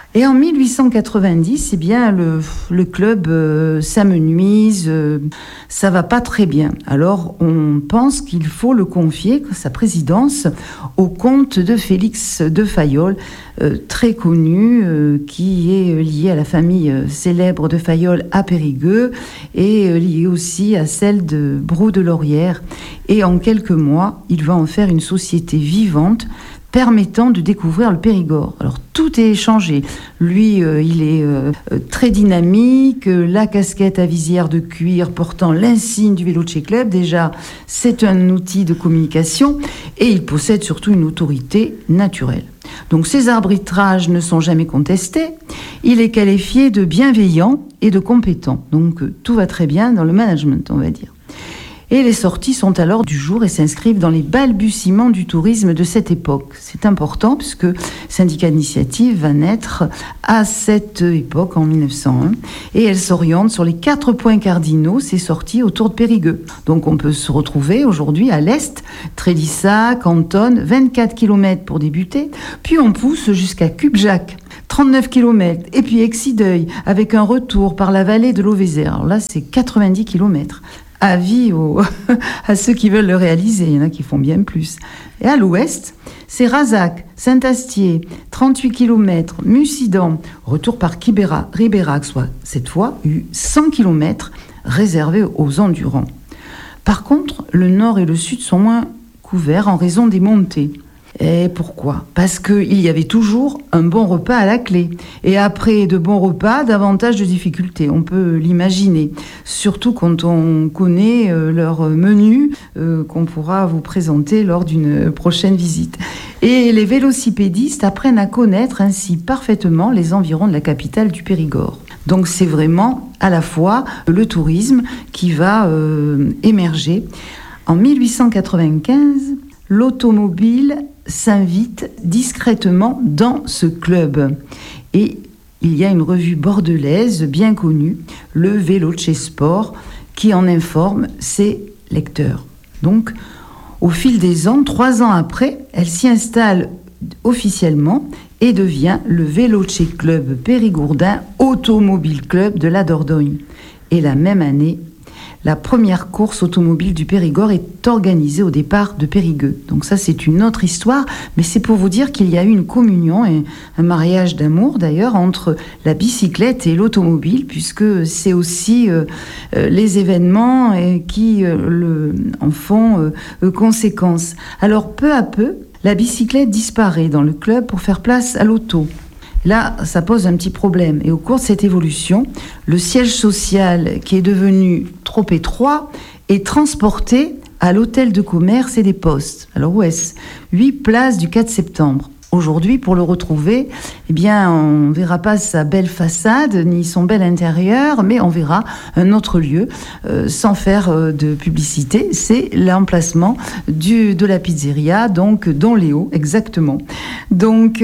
Et en mille huit cent quatre-vingt-dix, eh bien, le, le club euh, s'amenuise, euh, ça va pas très bien. Alors, on pense qu'il faut le confier, sa présidence, au comte de Félix de Fayolle, euh, très connu, euh, qui est lié à la famille euh, célèbre de Fayolle à Périgueux et euh, lié aussi à celle de Brou de Laurière. Et en quelques mois, il va en faire une société vivante, permettant de découvrir le Périgord. Alors tout est changé. Lui, euh, il est euh, très dynamique, la casquette à visière de cuir portant l'insigne du Veloce Club, déjà c'est un outil de communication et il possède surtout une autorité naturelle. Donc ses arbitrages ne sont jamais contestés, il est qualifié de bienveillant et de compétent. Donc euh, tout va très bien dans le management, on va dire. Et les sorties sont alors du jour et s'inscrivent dans les balbutiements du tourisme de cette époque. C'est important puisque Syndicat d'Initiative va naître à cette époque, en mille neuf cent un, et elle s'oriente sur les quatre points cardinaux, ces sorties autour de Périgueux. Donc on peut se retrouver aujourd'hui à l'est, Trélissac, Cantonne, vingt-quatre kilomètres pour débuter, puis on pousse jusqu'à Cubjac, trente-neuf kilomètres, et puis Exideuil, avec un retour par la vallée de l'Auvézère. Alors là, c'est quatre-vingt-dix kilomètres. Avis aux, à ceux qui veulent le réaliser, il y en a qui font bien plus. Et à l'ouest, c'est Razac, Saint-Astier, trente-huit kilomètres, Mussidan, retour par Kibera, Ribérac, soit cette fois eu cent kilomètres réservés aux endurants. Par contre, le nord et le sud sont moins couverts en raison des montées. Et pourquoi ? Parce qu'il y avait toujours un bon repas à la clé. Et après de bons repas, davantage de difficultés. On peut l'imaginer. Surtout quand on connaît euh, leur menu euh, qu'on pourra vous présenter lors d'une prochaine visite. Et les vélocipédistes apprennent à connaître ainsi parfaitement les environs de la capitale du Périgord. Donc c'est vraiment à la fois le tourisme qui va euh, émerger. En mille huit cent quatre-vingt-quinze, l'automobile s'invite discrètement dans ce club. Et il y a une revue bordelaise bien connue, le Veloce Sport, qui en informe ses lecteurs. Donc, au fil des ans, trois ans après, elle s'y installe officiellement et devient le Veloce Club Périgourdin Automobile Club de la Dordogne. Et la même année, la première course automobile du Périgord est organisée au départ de Périgueux. Donc ça, c'est une autre histoire, mais c'est pour vous dire qu'il y a eu une communion et un mariage d'amour d'ailleurs entre la bicyclette et l'automobile, puisque c'est aussi euh, euh, les événements euh, qui euh, le, en font euh, conséquence. Alors peu à peu, la bicyclette disparaît dans le club pour faire place à l'auto. Là, ça pose un petit problème. Et au cours de cette évolution, le siège social, qui est devenu trop étroit, est transporté à l'hôtel de commerce et des postes. Alors où est-ce ? huit places du quatre septembre. Aujourd'hui, pour le retrouver, eh bien, on ne verra pas sa belle façade ni son bel intérieur, mais on verra un autre lieu, euh, sans faire euh, de publicité. C'est l'emplacement du, de la pizzeria, donc Don Léo, exactement. Donc,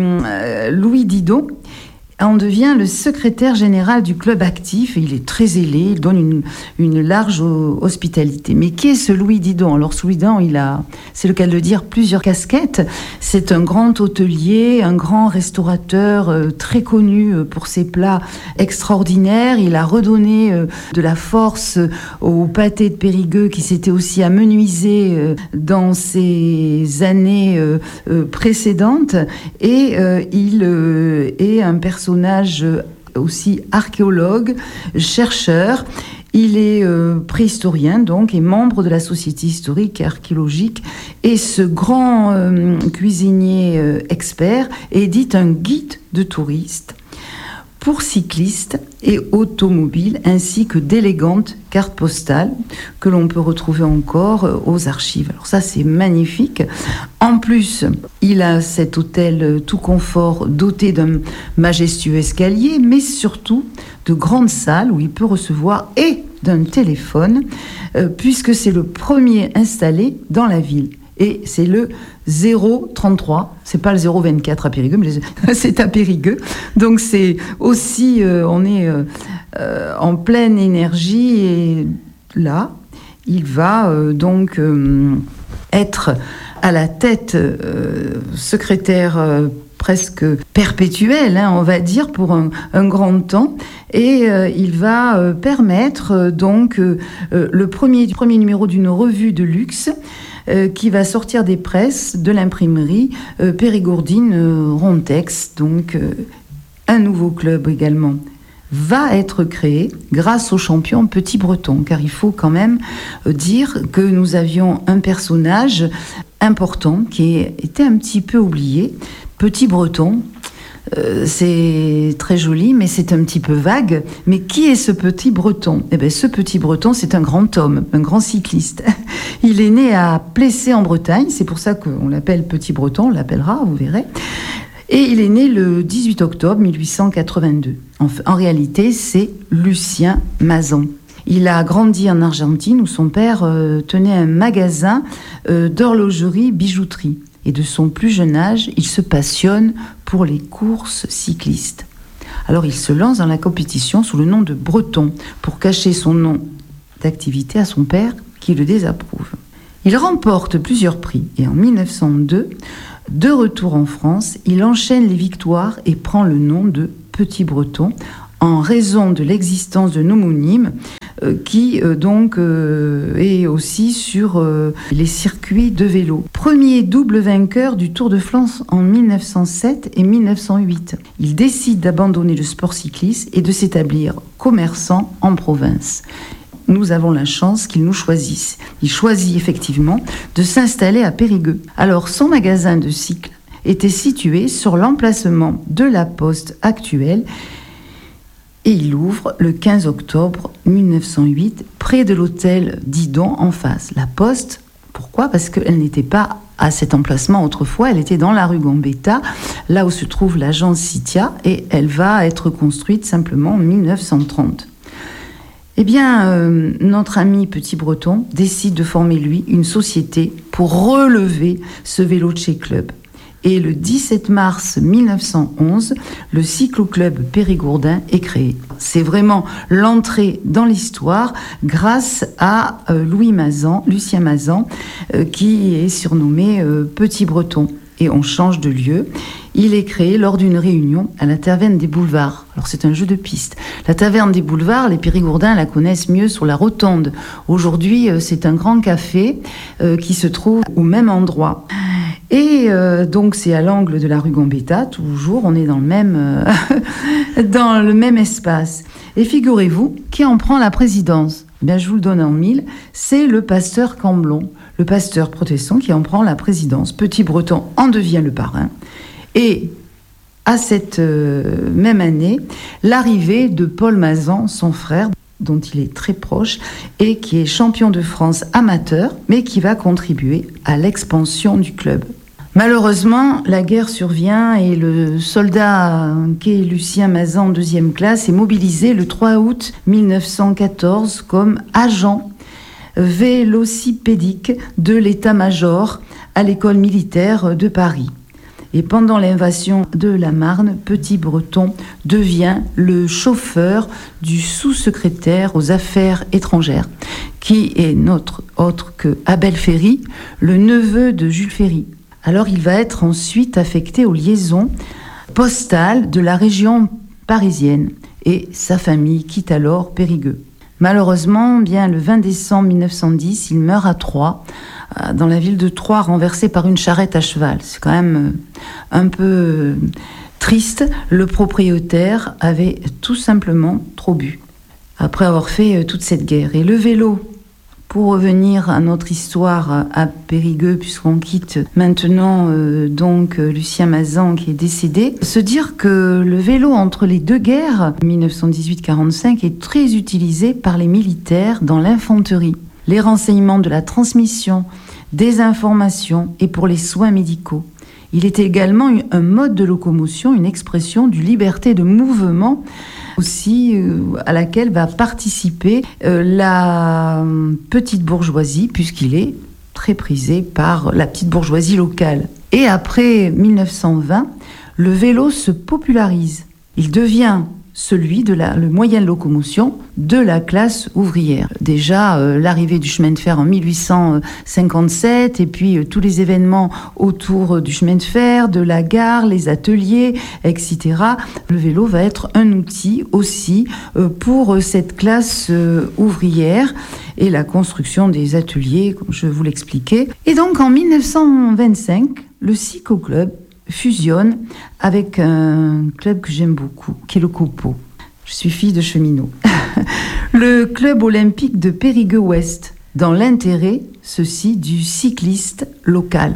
euh, Louis Didon en devient le secrétaire général du club actif. Et il est très zélé, il donne une, une large hospitalité. Mais qui est ce Louis Didon ? Alors, ce Louis Didon, il a, c'est le cas de le dire, plusieurs casquettes. C'est un grand hôtelier, un grand restaurateur euh, très connu pour ses plats extraordinaires. Il a redonné euh, de la force au pâté de Périgueux qui s'était aussi amenuisé euh, dans ces années euh, euh, précédentes. Et euh, il euh, est un personnage aussi archéologue, chercheur. Il est euh, préhistorien donc et membre de la Société historique et archéologique. Et ce grand euh, cuisinier euh, expert édite un guide de touristes pour cyclistes et automobiles, ainsi que d'élégantes cartes postales que l'on peut retrouver encore aux archives. Alors ça, c'est magnifique. En plus, il a cet hôtel tout confort doté d'un majestueux escalier, mais surtout de grandes salles où il peut recevoir et d'un téléphone, euh, puisque c'est le premier installé dans la ville. Et c'est le zéro trente-trois, c'est pas le zéro vingt-quatre à Périgueux, mais c'est à Périgueux. Donc c'est aussi, euh, on est euh, euh, en pleine énergie et là, il va euh, donc euh, être à la tête, euh, secrétaire euh, presque perpétuel, hein, on va dire, pour un, un grand temps. Et euh, il va euh, permettre euh, donc euh, euh, le premier, premier numéro d'une revue de luxe euh, qui va sortir des presses de l'imprimerie euh, Périgourdine euh, Rontex. Donc euh, un nouveau club également va être créé grâce au champion Petit Breton, car il faut quand même dire que nous avions un personnage important qui était un petit peu oublié. Petit Breton, euh, c'est très joli, mais c'est un petit peu vague. Mais qui est ce Petit Breton ? Eh bien, ce Petit Breton, c'est un grand homme, un grand cycliste. Il est né à Plessé en Bretagne, c'est pour ça qu'on l'appelle Petit Breton, on l'appellera, vous verrez. Et il est né le dix-huit octobre mille huit cent quatre-vingt-deux. En, en réalité, c'est Lucien Mazan. Il a grandi en Argentine où son père euh, tenait un magasin euh, d'horlogerie-bijouterie. Et de son plus jeune âge, il se passionne pour les courses cyclistes. Alors il se lance dans la compétition sous le nom de Breton pour cacher son nom d'activité à son père qui le désapprouve. Il remporte plusieurs prix et en mille neuf cent deux, de retour en France, il enchaîne les victoires et prend le nom de Petit Breton en raison de l'existence d'un homonyme euh, qui euh, donc euh, est aussi sur euh, les circuits de vélo. Premier double vainqueur du Tour de France en mille neuf cent sept et mille neuf cent huit. Il décide d'abandonner le sport cycliste et de s'établir commerçant en province. Nous avons la chance qu'il nous choisisse. Il choisit effectivement de s'installer à Périgueux. Alors, son magasin de cycles était situé sur l'emplacement de la poste actuelle et il ouvre le quinze octobre mille neuf cent huit, près de l'hôtel Didon en face. La poste, pourquoi ? Parce qu'elle n'était pas à cet emplacement autrefois, elle était dans la rue Gambetta, là où se trouve l'agence Citia, et elle va être construite simplement en mille neuf cent trente. Eh bien, euh, notre ami Petit Breton décide de former, lui, une société pour relever ce vélo-chez club. Et le dix-sept mars mille neuf cent onze, le cyclo-club Périgourdin est créé. C'est vraiment l'entrée dans l'histoire grâce à euh, Louis Mazan, Lucien Mazan, euh, qui est surnommé euh, Petit Breton. Et on change de lieu. Il est créé lors d'une réunion à la Taverne des Boulevards. Alors c'est un jeu de piste. La Taverne des Boulevards, les Périgourdins la connaissent mieux sur la Rotonde. Aujourd'hui, c'est un grand café euh, qui se trouve au même endroit. Et euh, donc c'est à l'angle de la rue Gambetta, toujours, on est dans le même, euh, dans le même espace. Et figurez-vous, qui en prend la présidence ? Bien, je vous le donne en mille, c'est le pasteur Camblon, le pasteur protestant qui en prend la présidence. Petit Breton en devient le parrain. Et à cette euh, même année, l'arrivée de Paul Mazan, son frère, dont il est très proche, et qui est champion de France amateur, mais qui va contribuer à l'expansion du club. Malheureusement, la guerre survient et le soldat qu'est Lucien Mazan, deuxième classe, est mobilisé le trois août mille neuf cent quatorze comme agent vélocipédique de l'état-major à l'école militaire de Paris. Et pendant l'invasion de la Marne, Petit Breton devient le chauffeur du sous-secrétaire aux affaires étrangères, qui est notre autre que Abel Ferry, le neveu de Jules Ferry. Alors il va être ensuite affecté aux liaisons postales de la région parisienne et sa famille quitte alors Périgueux. Malheureusement, bien le vingt décembre mille neuf cent dix, il meurt à Troyes, dans la ville de Troyes, renversé par une charrette à cheval. C'est quand même un peu triste. Le propriétaire avait tout simplement trop bu, après avoir fait toute cette guerre. Et le vélo, pour revenir à notre histoire à Périgueux, puisqu'on quitte maintenant euh, donc Lucien Mazan qui est décédé, se dire que le vélo entre les deux guerres, mille neuf cent dix-huit quarante-cinq, est très utilisé par les militaires dans l'infanterie. Les renseignements de la transmission des informations et pour les soins médicaux. Il est également un mode de locomotion, une expression du liberté de mouvement aussi euh, à laquelle va participer euh, la petite bourgeoisie puisqu'il est très prisé par la petite bourgeoisie locale. Et après mille neuf cent vingt, le vélo se popularise. Il devient celui de la, le moyen de locomotion de la classe ouvrière. Déjà, euh, l'arrivée du chemin de fer en mille huit cent cinquante-sept, et puis euh, tous les événements autour euh, du chemin de fer, de la gare, les ateliers, et cetera. Le vélo va être un outil aussi euh, pour euh, cette classe euh, ouvrière et la construction des ateliers, comme je vous l'expliquais. Et donc, en mille neuf cent vingt-cinq, le cyclo-club fusionne avec un club que j'aime beaucoup, qui est le Copo. Je suis fille de cheminot. Le club olympique de Périgueux-Ouest, dans l'intérêt, ceci, du cycliste local.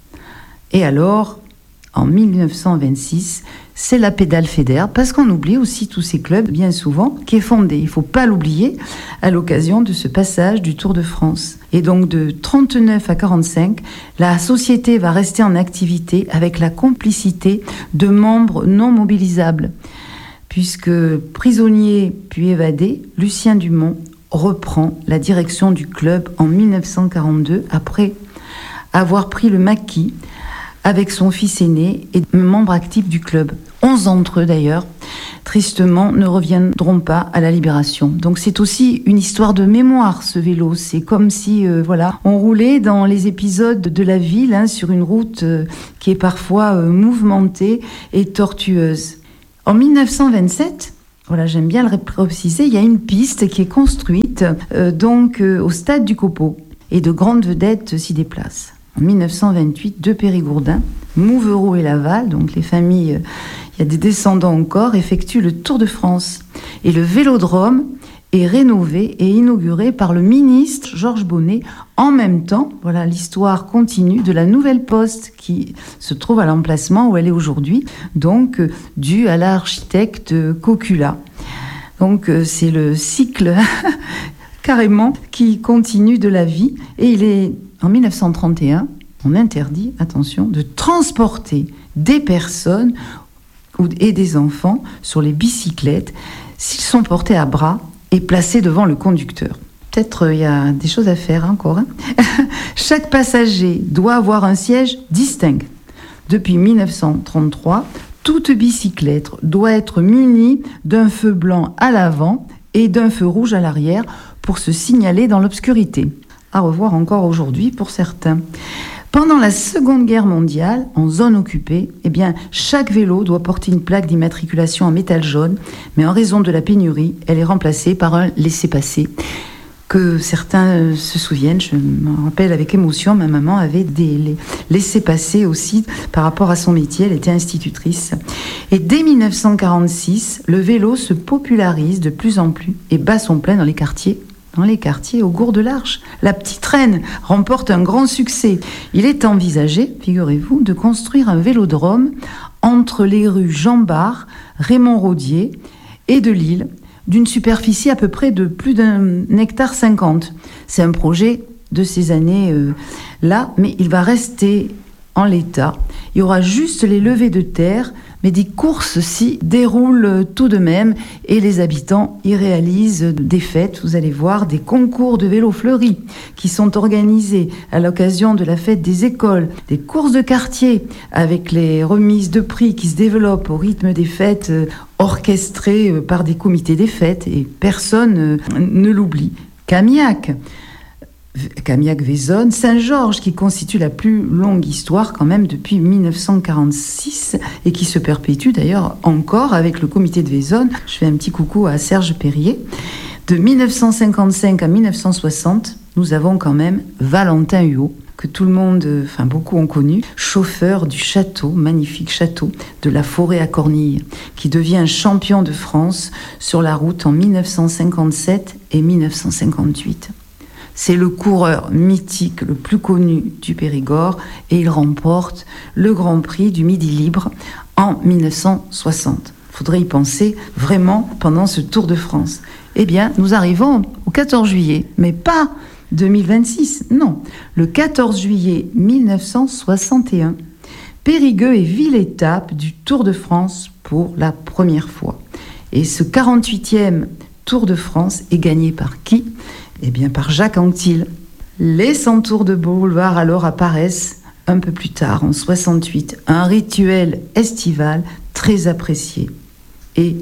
Et alors, en mille neuf cent vingt-six, c'est la Pédale Fédère, parce qu'on oublie aussi tous ces clubs, bien souvent, qui est fondé, il ne faut pas l'oublier, à l'occasion de ce passage du Tour de France. Et donc de trente-neuf à quarante-cinq, la société va rester en activité avec la complicité de membres non mobilisables, puisque prisonnier puis évadé, Lucien Dumont reprend la direction du club en mille neuf cent quarante-deux, après avoir pris le maquis avec son fils aîné et membre actif du club. Onze d'entre eux d'ailleurs, tristement, ne reviendront pas à la Libération. Donc c'est aussi une histoire de mémoire, ce vélo. C'est comme si euh, voilà, on roulait dans les épisodes de la ville, hein, sur une route euh, qui est parfois euh, mouvementée et tortueuse. En mille neuf cent vingt-sept, voilà, j'aime bien le préciser, il y a une piste qui est construite euh, donc euh, au stade du Copo, et de grandes vedettes s'y déplacent. En mille neuf cent vingt-huit, deux Périgourdins, Mouvereau et Laval, donc les familles, il y a des descendants encore, effectuent le Tour de France. Et le vélodrome est rénové et inauguré par le ministre Georges Bonnet. En même temps, voilà, l'histoire continue de la nouvelle poste qui se trouve à l'emplacement où elle est aujourd'hui, donc euh, due à l'architecte Cocula. Donc euh, c'est le cycle carrément qui continue de la vie, et il est en mille neuf cent trente et un, on interdit, attention, de transporter des personnes et des enfants sur les bicyclettes s'ils sont portés à bras et placés devant le conducteur. Peut-être il euh, y a des choses à faire encore. Hein. Chaque passager doit avoir un siège distinct. Depuis mille neuf cent trente-trois, toute bicyclette doit être munie d'un feu blanc à l'avant et d'un feu rouge à l'arrière pour se signaler dans l'obscurité. À revoir encore aujourd'hui pour certains. Pendant la Seconde Guerre mondiale, en zone occupée, eh bien, chaque vélo doit porter une plaque d'immatriculation en métal jaune, mais en raison de la pénurie, elle est remplacée par un laissez-passer, que certains se souviennent. Je me rappelle avec émotion, ma maman avait des laissez-passer aussi par rapport à son métier, elle était institutrice. Et dès mille neuf cent quarante-six, le vélo se popularise de plus en plus et bat son plein dans les quartiers. Dans les quartiers au Gour de l'Arche. La petite reine remporte un grand succès. Il est envisagé, figurez-vous, de construire un vélodrome entre les rues Jean Bart, Raymond Rodier et de Lille, d'une superficie à peu près de plus d'un hectare cinquante. C'est un projet de ces années-là, euh, mais il va rester en l'état. Il y aura juste les levées de terre, mais des courses s'y déroulent tout de même, et les habitants y réalisent des fêtes. Vous allez voir des concours de vélos fleuris qui sont organisés à l'occasion de la fête des écoles, des courses de quartier avec les remises de prix qui se développent au rythme des fêtes orchestrées par des comités des fêtes, et personne ne l'oublie. Camiac Camiac-Vaisonne, Saint-Georges, qui constitue la plus longue histoire quand même depuis mille neuf cent quarante-six et qui se perpétue d'ailleurs encore avec le comité de Vaisonne. Je fais un petit coucou à Serge Perrier. De mille neuf cent cinquante-cinq à mille neuf cent soixante, nous avons quand même Valentin Huot, que tout le monde, enfin beaucoup ont connu, chauffeur du château, magnifique château de la Forêt à Cornille, qui devient champion de France sur la route en mille neuf cent cinquante-sept et mille neuf cent cinquante-huit. C'est le coureur mythique le plus connu du Périgord, et il remporte le Grand Prix du Midi Libre en mille neuf cent soixante. Il faudrait y penser vraiment pendant ce Tour de France. Eh bien, nous arrivons au quatorze juillet, mais pas deux mille vingt-six, non. Le quatorze juillet mille neuf cent soixante et un, Périgueux est ville-étape du Tour de France pour la première fois. Et ce quarante-huitième Tour de France est gagné par qui ? Eh bien, par Jacques Anquetil. Les cent tours de boulevard alors apparaissent un peu plus tard, en soixante-huit, un rituel estival très apprécié. Et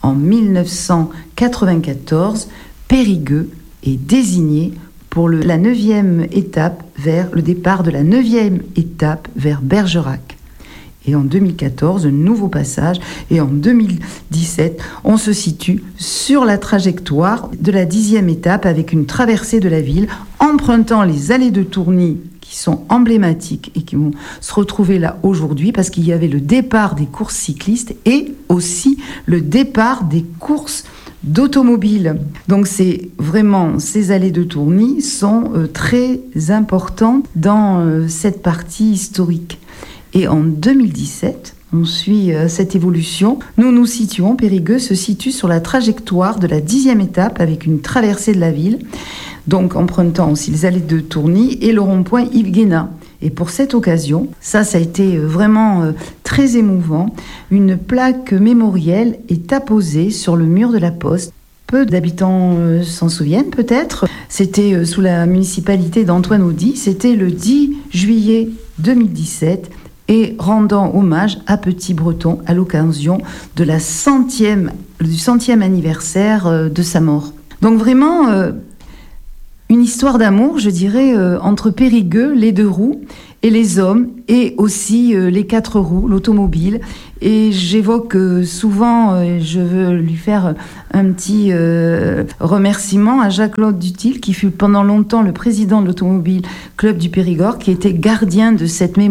en dix-neuf cent quatre-vingt-quatorze, Périgueux est désigné pour le, la neuvième étape vers le départ de la neuvième étape vers Bergerac. Et en deux mille quatorze, un nouveau passage. Et en deux mille dix-sept, on se situe sur la trajectoire de la dixième étape avec une traversée de la ville, empruntant les allées de Tourny qui sont emblématiques et qui vont se retrouver là aujourd'hui parce qu'il y avait le départ des courses cyclistes et aussi le départ des courses d'automobiles. Donc c'est vraiment, ces allées de Tourny sont euh, très importantes dans euh, cette partie historique. Et en deux mille dix-sept, on suit euh, cette évolution. Nous nous situons, Périgueux se situe sur la trajectoire de la dixième étape avec une traversée de la ville, donc empruntant aussi les allées de Tourny et le rond-point Yves Guéna. Et pour cette occasion, ça, ça a été vraiment euh, très émouvant, une plaque mémorielle est apposée sur le mur de la poste. Peu d'habitants euh, s'en souviennent peut-être. C'était euh, sous la municipalité d'Antoine Audy, c'était le dix juillet deux mille dix-sept, et rendant hommage à Petit Breton à l'occasion de la centième, du centième anniversaire euh, de sa mort. Donc vraiment, euh, une histoire d'amour, je dirais, euh, entre Périgueux, les deux roues, et les hommes, et aussi euh, les quatre roues, l'automobile. Et j'évoque euh, souvent, euh, je veux lui faire un petit euh, remerciement à Jacques-Claude Dutil, qui fut pendant longtemps le président de l'Automobile Club du Périgord, qui était gardien de cette mémoire.